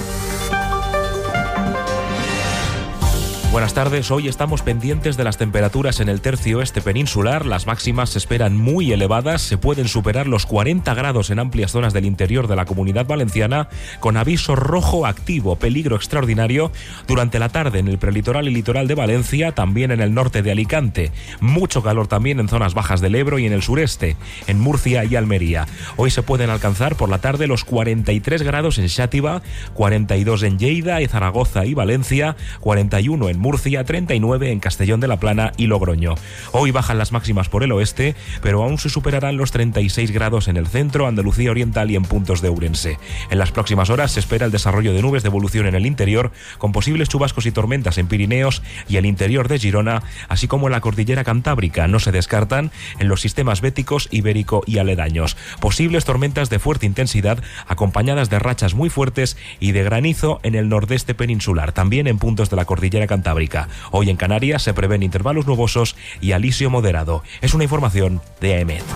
Buenas tardes, hoy estamos pendientes de las temperaturas en el tercio este peninsular. Las máximas se esperan muy elevadas, se pueden superar los cuarenta grados en amplias zonas del interior de la Comunidad Valenciana, con aviso rojo activo, peligro extraordinario, durante la tarde en el prelitoral y litoral de Valencia, también en el norte de Alicante. Mucho calor también en zonas bajas del Ebro y en el sureste, en Murcia y Almería. Hoy se pueden alcanzar por la tarde los cuarenta y tres grados en Xàtiva, cuarenta y dos en Lleida y Zaragoza y Valencia, cuarenta y uno en Murcia, treinta y nueve en Castellón de la Plana y Logroño. Hoy bajan las máximas por el oeste, pero aún se superarán los treinta y seis grados en el centro, Andalucía Oriental y en puntos de Ourense. En las próximas horas se espera el desarrollo de nubes de evolución en el interior, con posibles chubascos y tormentas en Pirineos y el interior de Girona, así como en la cordillera Cantábrica. No se descartan en los sistemas béticos, ibérico y aledaños. Posibles tormentas de fuerte intensidad, acompañadas de rachas muy fuertes y de granizo en el nordeste peninsular, también en puntos de la cordillera Cantábrica. Hoy en Canarias se prevén intervalos nubosos y alisio moderado. Es una información de A E M E T.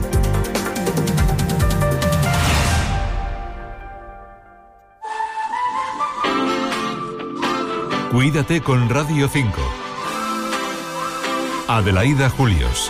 Cuídate con Radio cinco. Adelaida Julios.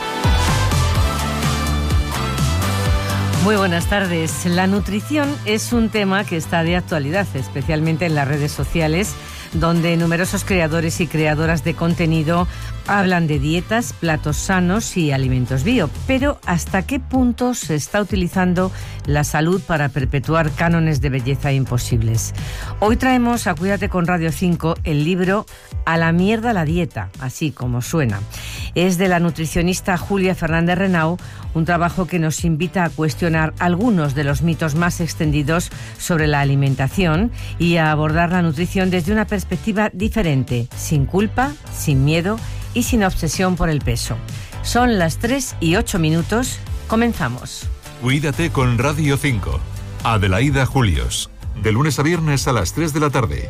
Muy buenas tardes. La nutrición es un tema que está de actualidad, especialmente en las redes sociales, donde numerosos creadores y creadoras de contenido hablan de dietas, platos sanos y alimentos bio. Pero ¿hasta qué punto se está utilizando la salud para perpetuar cánones de belleza imposibles? Hoy traemos a Cuídate con Radio cinco el libro A la mierda la dieta, así como suena. Es de la nutricionista Julia Fernández Renau, un trabajo que nos invita a cuestionar algunos de los mitos más extendidos sobre la alimentación y a abordar la nutrición desde una perspectiva diferente, sin culpa, sin miedo y sin obsesión por el peso. Son las tres y ocho minutos. Comenzamos. Cuídate con Radio cinco. Adelaida Julios. De lunes a viernes a las tres de la tarde.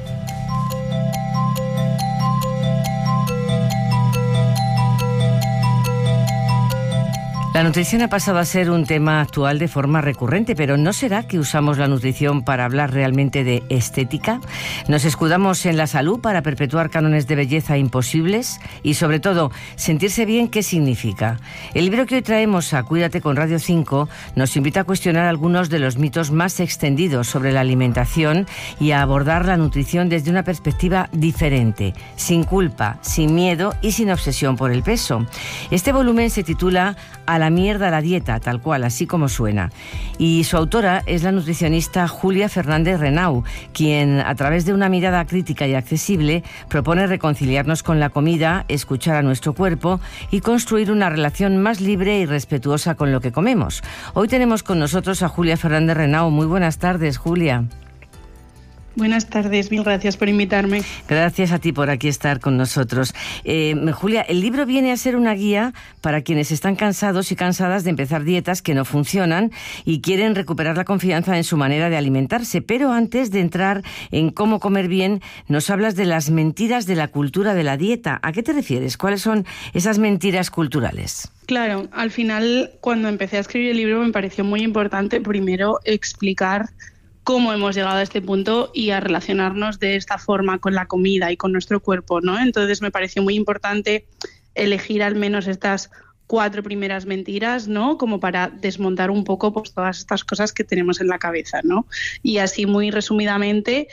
La nutrición ha pasado a ser un tema actual de forma recurrente, pero ¿no será que usamos la nutrición para hablar realmente de estética? ¿Nos escudamos en la salud para perpetuar cánones de belleza imposibles? Y sobre todo, sentirse bien, ¿qué significa? El libro que hoy traemos a Cuídate con Radio cinco nos invita a cuestionar algunos de los mitos más extendidos sobre la alimentación y a abordar la nutrición desde una perspectiva diferente, sin culpa, sin miedo y sin obsesión por el peso. Este volumen se titula A la mierda la dieta, tal cual, así como suena. Y su autora es la nutricionista Julia Fernández Renau, quien, a través de una mirada crítica y accesible, propone reconciliarnos con la comida, escuchar a nuestro cuerpo y construir una relación más libre y respetuosa con lo que comemos. Hoy tenemos con nosotros a Julia Fernández Renau. Muy buenas tardes, Julia. Buenas tardes, mil gracias por invitarme. Gracias a ti por aquí estar con nosotros. Eh, Julia, el libro viene a ser una guía para quienes están cansados y cansadas de empezar dietas que no funcionan y quieren recuperar la confianza en su manera de alimentarse. Pero antes de entrar en cómo comer bien, nos hablas de las mentiras de la cultura de la dieta. ¿A qué te refieres? ¿Cuáles son esas mentiras culturales? Claro, al final, cuando empecé a escribir el libro me pareció muy importante primero explicar cómo hemos llegado a este punto y a relacionarnos de esta forma con la comida y con nuestro cuerpo, ¿no? Entonces me pareció muy importante elegir al menos estas cuatro primeras mentiras, ¿no? Como para desmontar un poco pues todas estas cosas que tenemos en la cabeza, ¿no? Y así muy resumidamente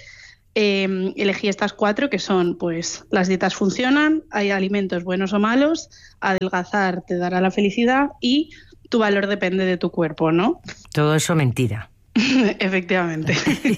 eh, elegí estas cuatro que son, pues, las dietas funcionan, hay alimentos buenos o malos, adelgazar te dará la felicidad y tu valor depende de tu cuerpo, ¿no? Todo eso mentira. Efectivamente.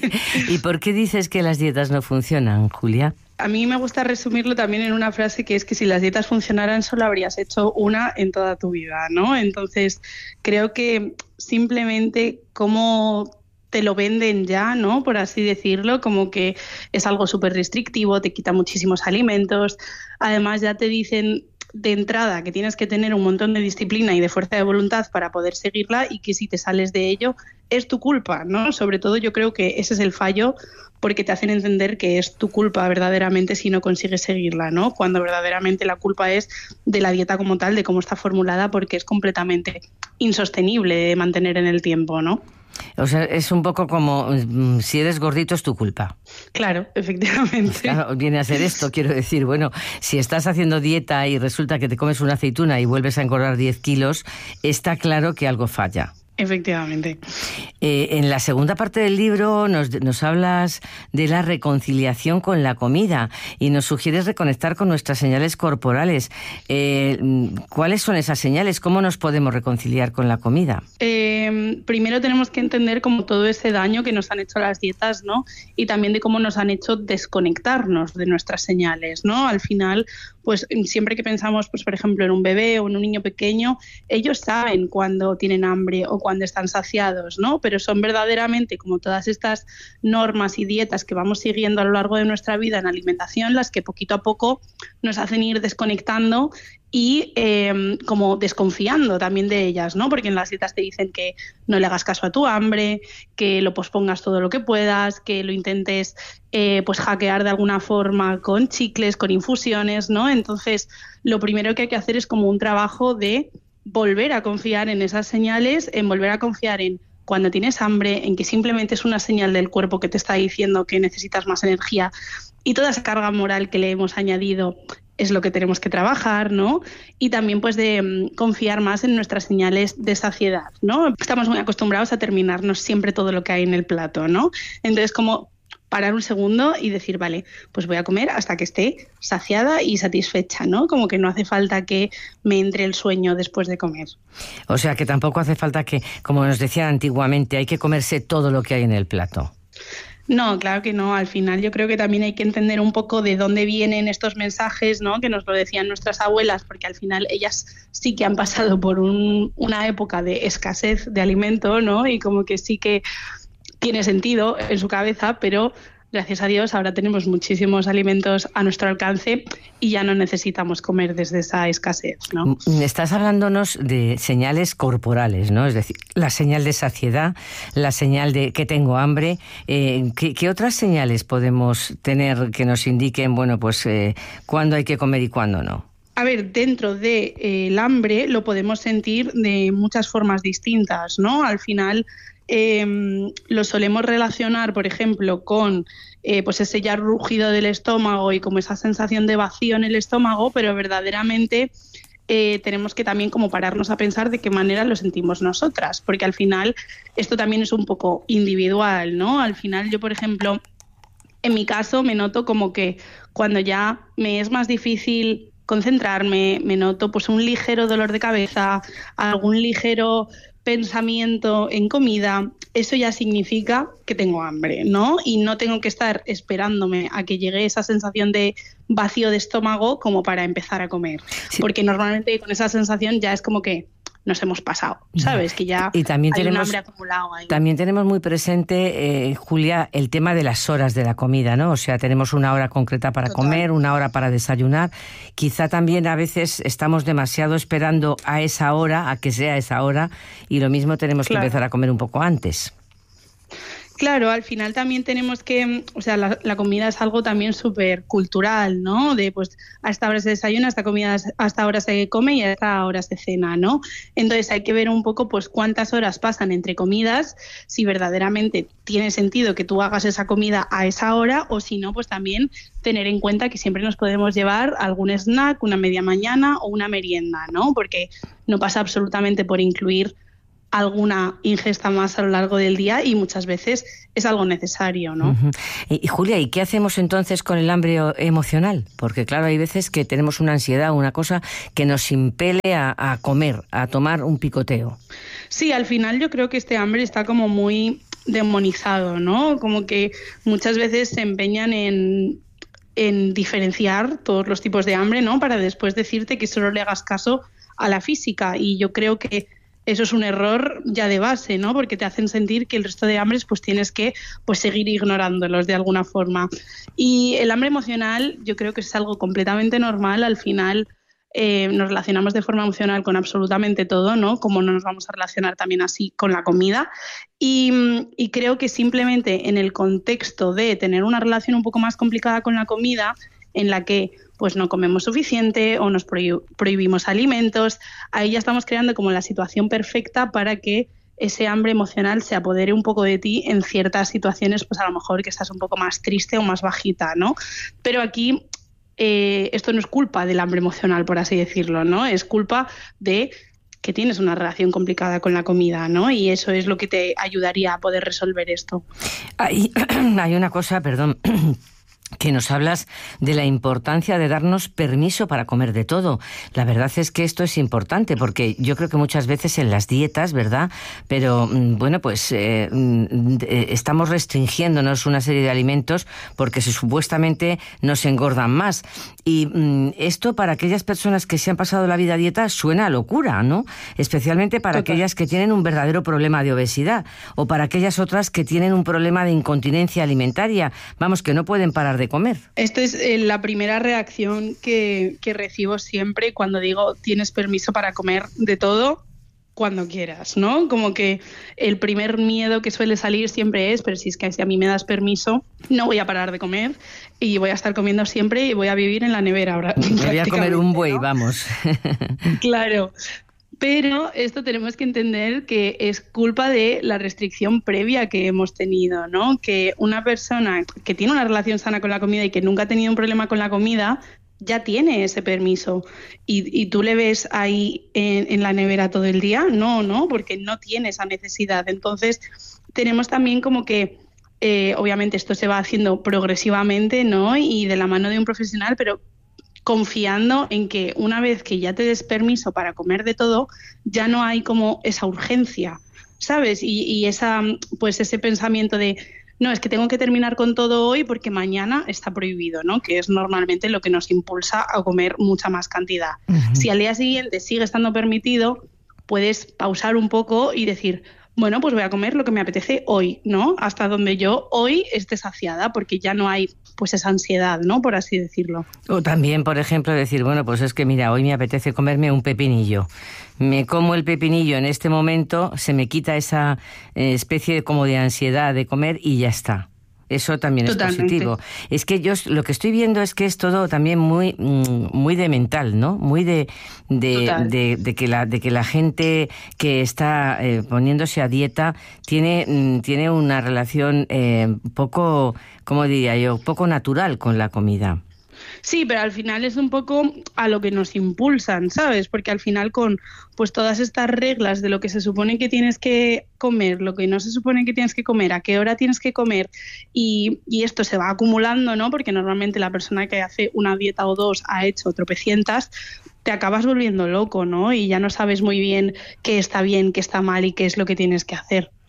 ¿Y por qué dices que las dietas no funcionan, Julia? A mí me gusta resumirlo también en una frase que es que si las dietas funcionaran solo habrías hecho una en toda tu vida, ¿no? Entonces creo que simplemente como te lo venden ya, ¿no? Por así decirlo, como que es algo súper restrictivo, te quita muchísimos alimentos, además ya te dicen de entrada que tienes que tener un montón de disciplina y de fuerza de voluntad para poder seguirla y que si te sales de ello es tu culpa, ¿no? Sobre todo yo creo que ese es el fallo porque te hacen entender que es tu culpa verdaderamente si no consigues seguirla, ¿no? Cuando verdaderamente la culpa es de la dieta como tal, de cómo está formulada, porque es completamente insostenible de mantener en el tiempo, ¿no? O sea, es un poco como si eres gordito es tu culpa. Claro, efectivamente. Claro, viene a ser esto, quiero decir, bueno, si estás haciendo dieta y resulta que te comes una aceituna y vuelves a engordar diez kilos, está claro que algo falla. Efectivamente. Eh, en la segunda parte del libro nos, nos hablas de la reconciliación con la comida y nos sugieres reconectar con nuestras señales corporales. Eh, ¿Cuáles son esas señales? ¿Cómo nos podemos reconciliar con la comida? Eh, primero tenemos que entender como todo ese daño que nos han hecho las dietas, ¿no? Y también de cómo nos han hecho desconectarnos de nuestras señales, ¿no? Al final, pues siempre que pensamos, pues por ejemplo, en un bebé o en un niño pequeño, ellos saben cuando tienen hambre o cuando están saciados, ¿no? Pero son verdaderamente como todas estas normas y dietas que vamos siguiendo a lo largo de nuestra vida en alimentación, las que poquito a poco nos hacen ir desconectando y eh, como desconfiando también de ellas, ¿no? Porque en las dietas te dicen que no le hagas caso a tu hambre, que lo pospongas todo lo que puedas, que lo intentes eh, pues hackear de alguna forma con chicles, con infusiones, ¿no? Entonces, lo primero que hay que hacer es como un trabajo de volver a confiar en esas señales, en volver a confiar en cuando tienes hambre, en que simplemente es una señal del cuerpo que te está diciendo que necesitas más energía y toda esa carga moral que le hemos añadido es lo que tenemos que trabajar, ¿no? Y también pues de um, confiar más en nuestras señales de saciedad, ¿no? Estamos muy acostumbrados a terminarnos siempre todo lo que hay en el plato, ¿no? Entonces como parar un segundo y decir, vale, pues voy a comer hasta que esté saciada y satisfecha, ¿no? Como que no hace falta que me entre el sueño después de comer. O sea, que tampoco hace falta que, como nos decían antiguamente, hay que comerse todo lo que hay en el plato. No, claro que no. Al final yo creo que también hay que entender un poco de dónde vienen estos mensajes, ¿no? Que nos lo decían nuestras abuelas, porque al final ellas sí que han pasado por un, una época de escasez de alimento, ¿no? Y como que sí que tiene sentido en su cabeza, pero gracias a Dios ahora tenemos muchísimos alimentos a nuestro alcance y ya no necesitamos comer desde esa escasez, ¿no? Estás hablándonos de señales corporales, ¿no? Es decir, la señal de saciedad, la señal de que tengo hambre. Eh, ¿qué, ¿Qué otras señales podemos tener que nos indiquen, bueno, pues eh, cuándo hay que comer y cuándo no? A ver, dentro del de, eh, hambre lo podemos sentir de muchas formas distintas, ¿no? Al final eh, lo solemos relacionar, por ejemplo, con eh, pues ese ya rugido del estómago y como esa sensación de vacío en el estómago, pero verdaderamente eh, tenemos que también como pararnos a pensar de qué manera lo sentimos nosotras, porque al final esto también es un poco individual, ¿no? Al final yo, por ejemplo, en mi caso me noto como que cuando ya me es más difícil concentrarme, me noto pues un ligero dolor de cabeza, algún ligero pensamiento en comida, eso ya significa que tengo hambre, ¿no? Y no tengo que estar esperándome a que llegue esa sensación de vacío de estómago como para empezar a comer, sí. Porque normalmente con esa sensación ya es como que nos hemos pasado, ¿sabes? Que ya y también hay tenemos, un hambre acumulado ahí. También tenemos muy presente, eh, Julia, el tema de las horas de la comida, ¿no? O sea, tenemos una hora concreta para Total. comer, una hora para desayunar. Quizá también a veces estamos demasiado esperando a esa hora, a que sea esa hora, y lo mismo tenemos claro. que empezar a comer un poco antes. Claro, al final también tenemos que, o sea, la, la comida es algo también súper cultural, ¿no? De pues a esta hora se desayuna, a esta comida a esta hora se come y a esta hora se cena, ¿no? Entonces hay que ver un poco pues cuántas horas pasan entre comidas, si verdaderamente tiene sentido que tú hagas esa comida a esa hora, o si no, pues también tener en cuenta que siempre nos podemos llevar algún snack, una media mañana o una merienda, ¿no? Porque no pasa absolutamente por incluir alguna ingesta más a lo largo del día y muchas veces es algo necesario, ¿no? Uh-huh. Y, y Julia, ¿y qué hacemos entonces con el hambre emocional? Porque claro, hay veces que tenemos una ansiedad, una cosa que nos impele a, a comer, a tomar un picoteo. Sí, al final yo creo que este hambre está como muy demonizado, ¿no? Como que muchas veces se empeñan en en diferenciar todos los tipos de hambre, ¿no? Para después decirte que solo le hagas caso a la física, y yo creo que eso es un error ya de base, ¿no? Porque te hacen sentir que el resto de hambres pues tienes que pues seguir ignorándolos de alguna forma. Y el hambre emocional yo creo que es algo completamente normal. Al final eh, nos relacionamos de forma emocional con absolutamente todo, ¿no? Como no nos vamos a relacionar también así con la comida. Y, y creo que simplemente en el contexto de tener una relación un poco más complicada con la comida, en la que pues no comemos suficiente o nos prohibimos alimentos, ahí ya estamos creando como la situación perfecta para que ese hambre emocional se apodere un poco de ti en ciertas situaciones, pues a lo mejor que estás un poco más triste o más bajita, ¿no? Pero aquí eh, esto no es culpa del hambre emocional, por así decirlo, ¿no? Es culpa de que tienes una relación complicada con la comida, ¿no? Y eso es lo que te ayudaría a poder resolver esto. Hay, hay una cosa, perdón, que nos hablas de la importancia de darnos permiso para comer de todo. La verdad es que esto es importante, porque yo creo que muchas veces en las dietas, ¿verdad? Pero, bueno, pues eh, estamos restringiéndonos una serie de alimentos porque se, supuestamente nos engordan más. Y mm, esto para aquellas personas que se han pasado la vida a dieta suena a locura, ¿no? Especialmente para Total. aquellas que tienen un verdadero problema de obesidad, o para aquellas otras que tienen un problema de incontinencia alimentaria. Vamos, que no pueden parar de comer. Esto es eh, la primera reacción que, que recibo siempre cuando digo tienes permiso para comer de todo cuando quieras, ¿no? Como que el primer miedo que suele salir siempre es, pero si es que si a mí me das permiso, no voy a parar de comer y voy a estar comiendo siempre y voy a vivir en la nevera ahora. Me voy a comer un buey, ¿no? Vamos. Claro. Pero esto tenemos que entender que es culpa de la restricción previa que hemos tenido, ¿no? Que una persona que tiene una relación sana con la comida y que nunca ha tenido un problema con la comida ya tiene ese permiso. ¿Y, y tú le ves ahí en, en la nevera todo el día? No, no, porque no tiene esa necesidad. Entonces, tenemos también como que, eh, obviamente esto se va haciendo progresivamente, ¿no? Y de la mano de un profesional, pero confiando en que una vez que ya te des permiso para comer de todo, ya no hay como esa urgencia, ¿sabes? Y, y esa, pues ese pensamiento de no, es que tengo que terminar con todo hoy porque mañana está prohibido, ¿no? Que es normalmente lo que nos impulsa a comer mucha más cantidad. Uh-huh. Si al día siguiente sigue estando permitido, puedes pausar un poco y decir, bueno, pues voy a comer lo que me apetece hoy, ¿no? Hasta donde yo hoy esté saciada, porque ya no hay pues esa ansiedad, ¿no? Por así decirlo. O también, por ejemplo, decir, bueno, pues es que mira, hoy me apetece comerme un pepinillo. Me como el pepinillo en este momento, se me quita esa especie de, como de ansiedad de comer y ya está. Eso también Totalmente. Es positivo. Es que yo lo que estoy viendo es que es todo también muy muy de mental, ¿no? Muy de de, de, de que la de que la gente que está eh, poniéndose a dieta tiene tiene una relación eh, poco, ¿cómo diría yo? Poco natural con la comida. Sí, pero al final es un poco a lo que nos impulsan, ¿sabes? Porque al final con pues todas estas reglas de lo que se supone que tienes que comer, lo que no se supone que tienes que comer, a qué hora tienes que comer, y, y esto se va acumulando, ¿no? Porque normalmente la persona que hace una dieta o dos ha hecho tropecientas, te acabas volviendo loco, ¿no? Y ya no sabes muy bien qué está bien, qué está mal y qué es lo que tienes que hacer.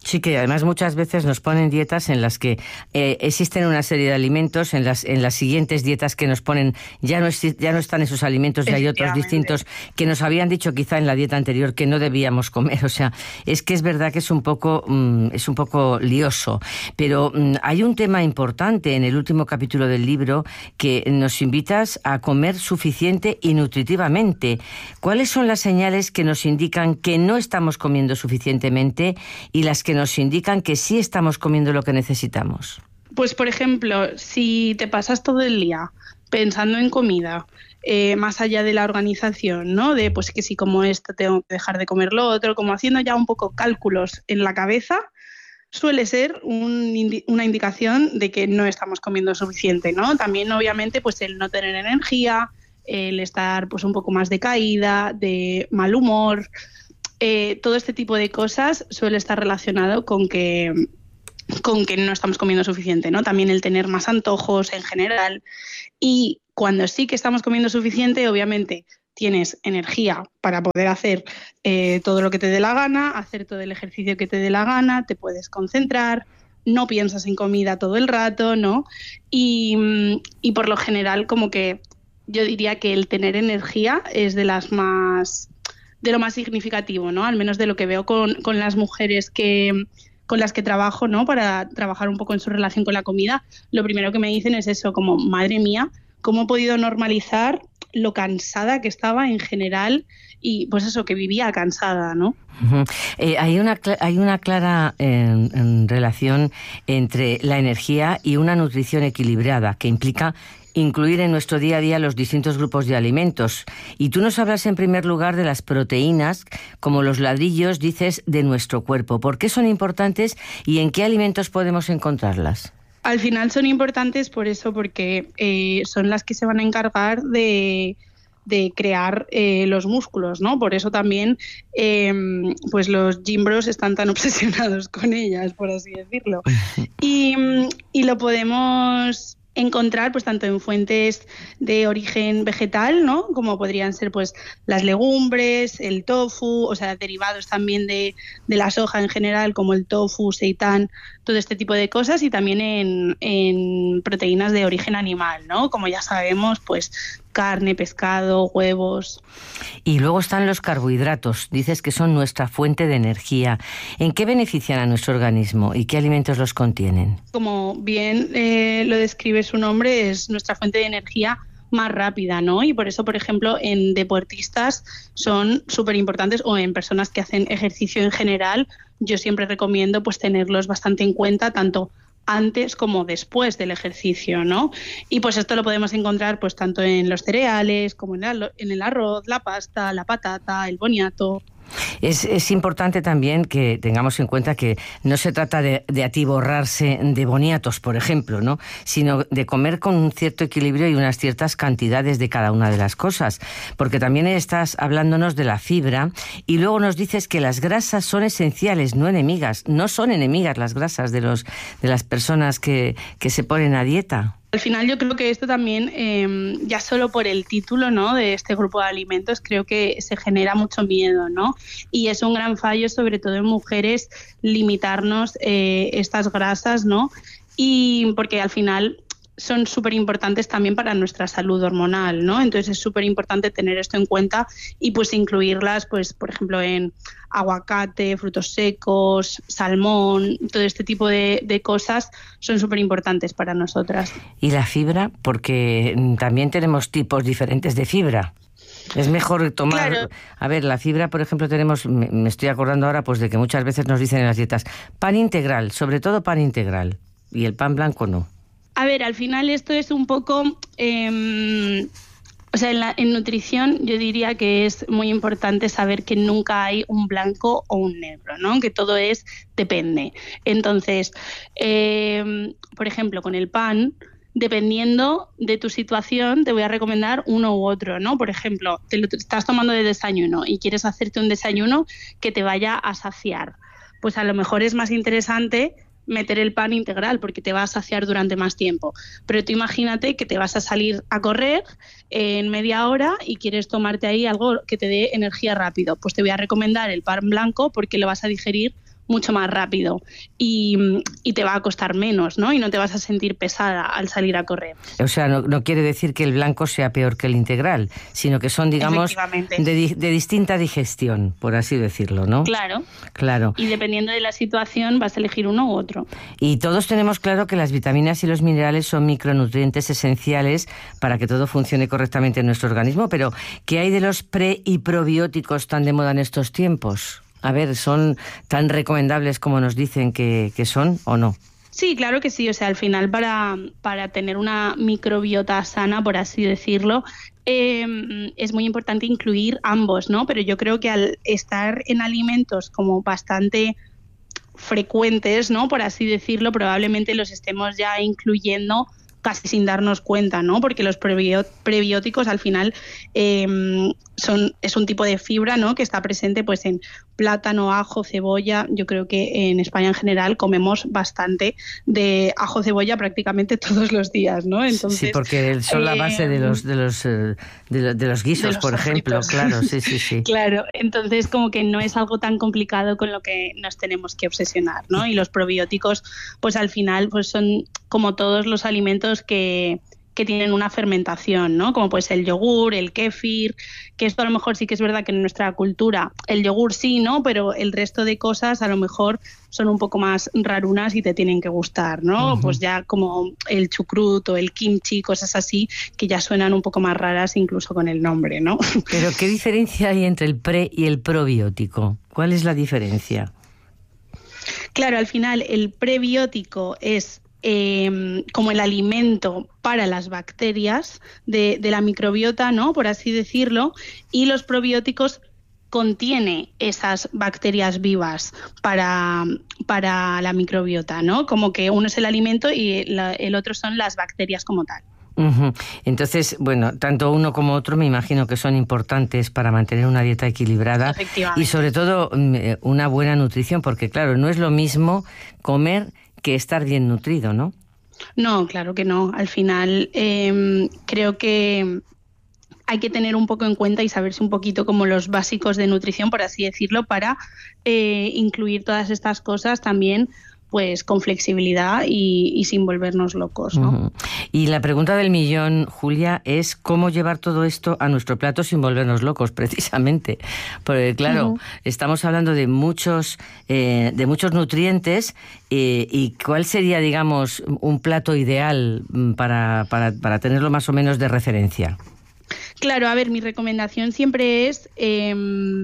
Sí, que además muchas veces nos ponen dietas en las que eh, existen una serie de alimentos, en las en las siguientes dietas que nos ponen ya no exi- ya no están esos alimentos y hay otros distintos que nos habían dicho quizá en la dieta anterior que no debíamos comer. O sea, es que es verdad que es un poco mm, es un poco lioso. Pero mm, hay un tema importante en el último capítulo del libro que nos invitas a comer suficiente y nutritivamente. ¿Cuáles son las señales que nos indican que no estamos comiendo suficientemente y las que nos indican que sí estamos comiendo lo que necesitamos? Pues, por ejemplo, si te pasas todo el día pensando en comida, eh, más allá de la organización, ¿no? De pues que si como esto tengo que dejar de comer lo otro, como haciendo ya un poco cálculos en la cabeza, suele ser un indi- una indicación de que no estamos comiendo suficiente, ¿no? También, obviamente, pues el no tener energía, el estar pues un poco más decaída, de mal humor. Eh, todo este tipo de cosas suele estar relacionado con que, con que no estamos comiendo suficiente, ¿no? También el tener más antojos en general. Y cuando sí que estamos comiendo suficiente, obviamente tienes energía para poder hacer eh, todo lo que te dé la gana, hacer todo el ejercicio que te dé la gana, te puedes concentrar, no piensas en comida todo el rato, ¿no? Y, y por lo general, como que yo diría que el tener energía es de las más... de lo más significativo, ¿no? Al menos de lo que veo con, con las mujeres que, con las que trabajo, ¿no? Para trabajar un poco en su relación con la comida. Lo primero que me dicen es eso, como, madre mía, ¿cómo he podido normalizar lo cansada que estaba en general? Y pues eso, que vivía cansada, ¿no? Uh-huh. Eh, hay una hay una clara eh, en relación entre la energía y una nutrición equilibrada, que implica incluir en nuestro día a día los distintos grupos de alimentos. Y tú nos hablas en primer lugar de las proteínas, como los ladrillos, dices, de nuestro cuerpo. ¿Por qué son importantes y en qué alimentos podemos encontrarlas? Al final son importantes por eso, porque eh, son las que se van a encargar de, de crear eh, los músculos, ¿no? Por eso también eh, pues los gym bros están tan obsesionados con ellas, por así decirlo. Y, y lo podemos encontrar pues tanto en fuentes de origen vegetal, ¿no? Como podrían ser pues las legumbres, el tofu, o sea, derivados también de, de la soja en general, como el tofu, seitán, todo este tipo de cosas, y también en, en proteínas de origen animal, ¿no? Como ya sabemos, pues carne, pescado, huevos. Y luego están los carbohidratos. Dices que son nuestra fuente de energía. ¿En qué benefician a nuestro organismo y qué alimentos los contienen? Como bien eh, lo describe su nombre, es nuestra fuente de energía más rápida, ¿no? Y por eso, por ejemplo, en deportistas son súper importantes, o en personas que hacen ejercicio en general, yo siempre recomiendo pues tenerlos bastante en cuenta, tanto antes como después del ejercicio, ¿no? Y pues esto lo podemos encontrar pues tanto en los cereales como en el, en el arroz, la pasta, la patata, el boniato. Es, es importante también que tengamos en cuenta que no se trata de, de atiborrarse de boniatos, por ejemplo, ¿no? Sino de comer con un cierto equilibrio y unas ciertas cantidades de cada una de las cosas. Porque también estás hablándonos de la fibra y luego nos dices que las grasas son esenciales, no enemigas. No son enemigas las grasas de, los, de las personas que, que se ponen a dieta. Al final yo creo que esto también, eh, ya solo por el título, ¿no?, de este grupo de alimentos, creo que se genera mucho miedo, ¿no? Y es un gran fallo, sobre todo en mujeres, limitarnos eh, estas grasas, ¿no? Y porque al final son súper importantes también para nuestra salud hormonal, ¿no? Entonces es súper importante tener esto en cuenta y pues incluirlas, pues por ejemplo, en aguacate, frutos secos, salmón, todo este tipo de, de cosas son súper importantes para nosotras. ¿Y la fibra? Porque también tenemos tipos diferentes de fibra. Es mejor tomar... Claro. A ver, la fibra, por ejemplo, tenemos... Me, me estoy acordando ahora pues de que muchas veces nos dicen en las dietas pan integral, sobre todo pan integral, y el pan blanco no. A ver, al final esto es un poco... Eh, o sea, en, la, en nutrición yo diría que es muy importante saber que nunca hay un blanco o un negro, ¿no? Que todo es depende. Entonces, eh, por ejemplo, con el pan, dependiendo de tu situación, te voy a recomendar uno u otro, ¿no? Por ejemplo, te lo estás tomando de desayuno y quieres hacerte un desayuno que te vaya a saciar. Pues a lo mejor es más interesante meter el pan integral porque te va a saciar durante más tiempo. Pero tú imagínate que te vas a salir a correr en media hora y quieres tomarte ahí algo que te dé energía rápido. Pues te voy a recomendar el pan blanco porque lo vas a digerir mucho más rápido y, y te va a costar menos, ¿no? Y no te vas a sentir pesada al salir a correr. O sea, no, no quiere decir que el blanco sea peor que el integral, sino que son, digamos, de, de distinta digestión, por así decirlo, ¿no? Claro. Claro. Y dependiendo de la situación vas a elegir uno u otro. Y todos tenemos claro que las vitaminas y los minerales son micronutrientes esenciales para que todo funcione correctamente en nuestro organismo, pero ¿qué hay de los pre y probióticos tan de moda en estos tiempos? A ver, ¿son tan recomendables como nos dicen que, que son o no? Sí, claro que sí. O sea, al final para, para tener una microbiota sana, por así decirlo, eh, es muy importante incluir ambos, ¿no? Pero yo creo que al estar en alimentos como bastante frecuentes, ¿no? Por así decirlo, probablemente los estemos ya incluyendo casi sin darnos cuenta, ¿no? Porque los prebióticos al final eh, son, es un tipo de fibra, ¿no? Que está presente pues en plátano, ajo, cebolla. Yo creo que en España en general comemos bastante de ajo, cebolla prácticamente todos los días, ¿no? Entonces, sí, porque son la base eh, de los de los de, los, de los guisos, de los por ejemplo, claro, sí, sí, sí. Claro, entonces como que no es algo tan complicado con lo que nos tenemos que obsesionar, ¿no? Y los probióticos, pues al final, pues son como todos los alimentos que que tienen una fermentación, ¿no? Como pues el yogur, el kéfir, que esto a lo mejor sí que es verdad que en nuestra cultura el yogur sí, ¿no? Pero el resto de cosas a lo mejor son un poco más rarunas y te tienen que gustar, ¿no? Uh-huh. Pues ya como el chucrut o el kimchi, cosas así que ya suenan un poco más raras incluso con el nombre, ¿no? Pero ¿qué diferencia hay entre el pre y el probiótico? ¿Cuál es la diferencia? Claro, al final el prebiótico es Eh, como el alimento para las bacterias de, de la microbiota, ¿no? Por así decirlo, y los probióticos contiene esas bacterias vivas para, para la microbiota, ¿no? Como que uno es el alimento y la, el otro son las bacterias como tal. Uh-huh. Entonces, bueno, tanto uno como otro me imagino que son importantes para mantener una dieta equilibrada y sobre todo una buena nutrición, porque claro, no es lo mismo comer que estar bien nutrido, ¿no? No, claro que no. Al final eh, creo que hay que tener un poco en cuenta y saberse un poquito como los básicos de nutrición, por así decirlo, para eh, incluir todas estas cosas también pues con flexibilidad y, y sin volvernos locos, ¿no? Uh-huh. Y la pregunta del millón, Julia, es cómo llevar todo esto a nuestro plato sin volvernos locos, precisamente. Porque claro, uh-huh. estamos hablando de muchos, eh, de muchos nutrientes eh, y ¿cuál sería, digamos, un plato ideal para, para, para tenerlo más o menos de referencia? Claro, a ver, mi recomendación siempre es Eh,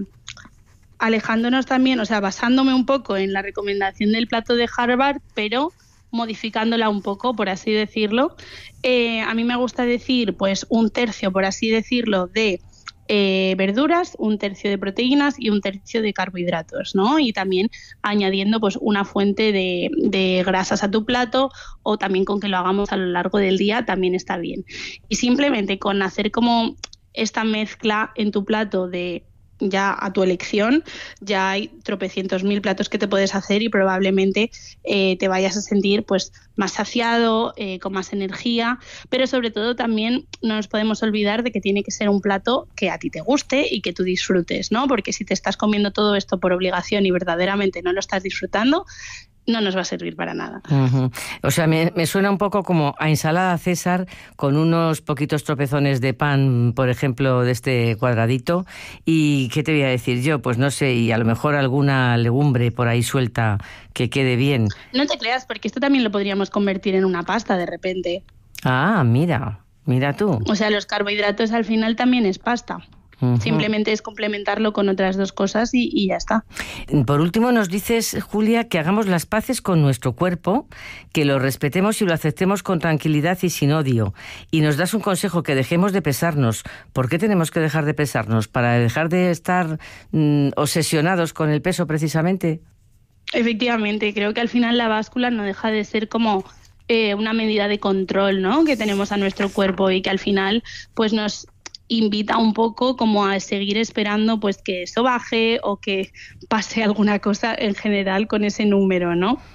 alejándonos también, o sea, basándome un poco en la recomendación del plato de Harvard, pero modificándola un poco, por así decirlo. Eh, a mí me gusta decir, pues, un tercio, por así decirlo, de eh, verduras, un tercio de proteínas y un tercio de carbohidratos, ¿no? Y también añadiendo, pues, una fuente de, de grasas a tu plato o también con que lo hagamos a lo largo del día también está bien. Y simplemente con hacer como esta mezcla en tu plato de ya a tu elección, ya hay tropecientos mil platos que te puedes hacer y probablemente eh, te vayas a sentir pues más saciado, eh, con más energía, pero sobre todo también no nos podemos olvidar de que tiene que ser un plato que a ti te guste y que tú disfrutes, ¿no? Porque si te estás comiendo todo esto por obligación y verdaderamente no lo estás disfrutando, no nos va a servir para nada. Uh-huh. O sea, me, me suena un poco como a ensalada César con unos poquitos tropezones de pan, por ejemplo, de este cuadradito. ¿Y qué te voy a decir yo? Pues no sé, y a lo mejor alguna legumbre por ahí suelta que quede bien. No te creas, porque esto también lo podríamos convertir en una pasta de repente. Ah, mira, mira tú. O sea, los carbohidratos al final también es pasta. Uh-huh. Simplemente es complementarlo con otras dos cosas y, y ya está. Por último, nos dices, Julia, que hagamos las paces con nuestro cuerpo, que lo respetemos y lo aceptemos con tranquilidad y sin odio. Y nos das un consejo, que dejemos de pesarnos. ¿Por qué tenemos que dejar de pesarnos? ¿Para dejar de estar mmm, obsesionados con el peso precisamente? Efectivamente, creo que al final la báscula no deja de ser como eh, una medida de control, ¿no?, que tenemos a nuestro cuerpo y que al final pues nos invita un poco como a seguir esperando pues que eso baje o que pase alguna cosa en general con ese número, ¿no?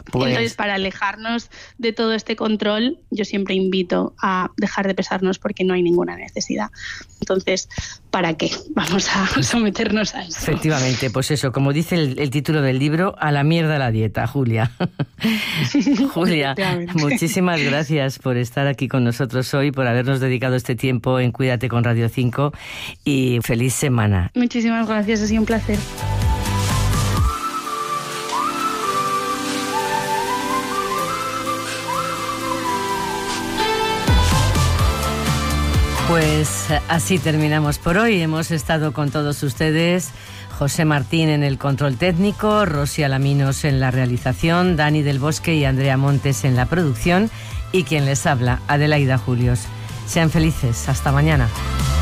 Pues... Entonces, para alejarnos de todo este control, yo siempre invito a dejar de pesarnos porque no hay ninguna necesidad. Entonces, ¿para qué vamos a someternos a eso? Efectivamente, pues eso, como dice el, el título del libro, a la mierda la dieta, Julia. Julia, muchísimas gracias por estar aquí con nosotros hoy, por habernos dedicado este tiempo en Cuídate con Radio cinco y feliz semana. Muchísimas gracias, ha sido un placer. Pues así terminamos por hoy. Hemos estado con todos ustedes, José Martín en el control técnico, Rosy Alaminos en la realización, Dani del Bosque y Andrea Montes en la producción y quien les habla, Adelaida Julios. Sean felices. Hasta mañana.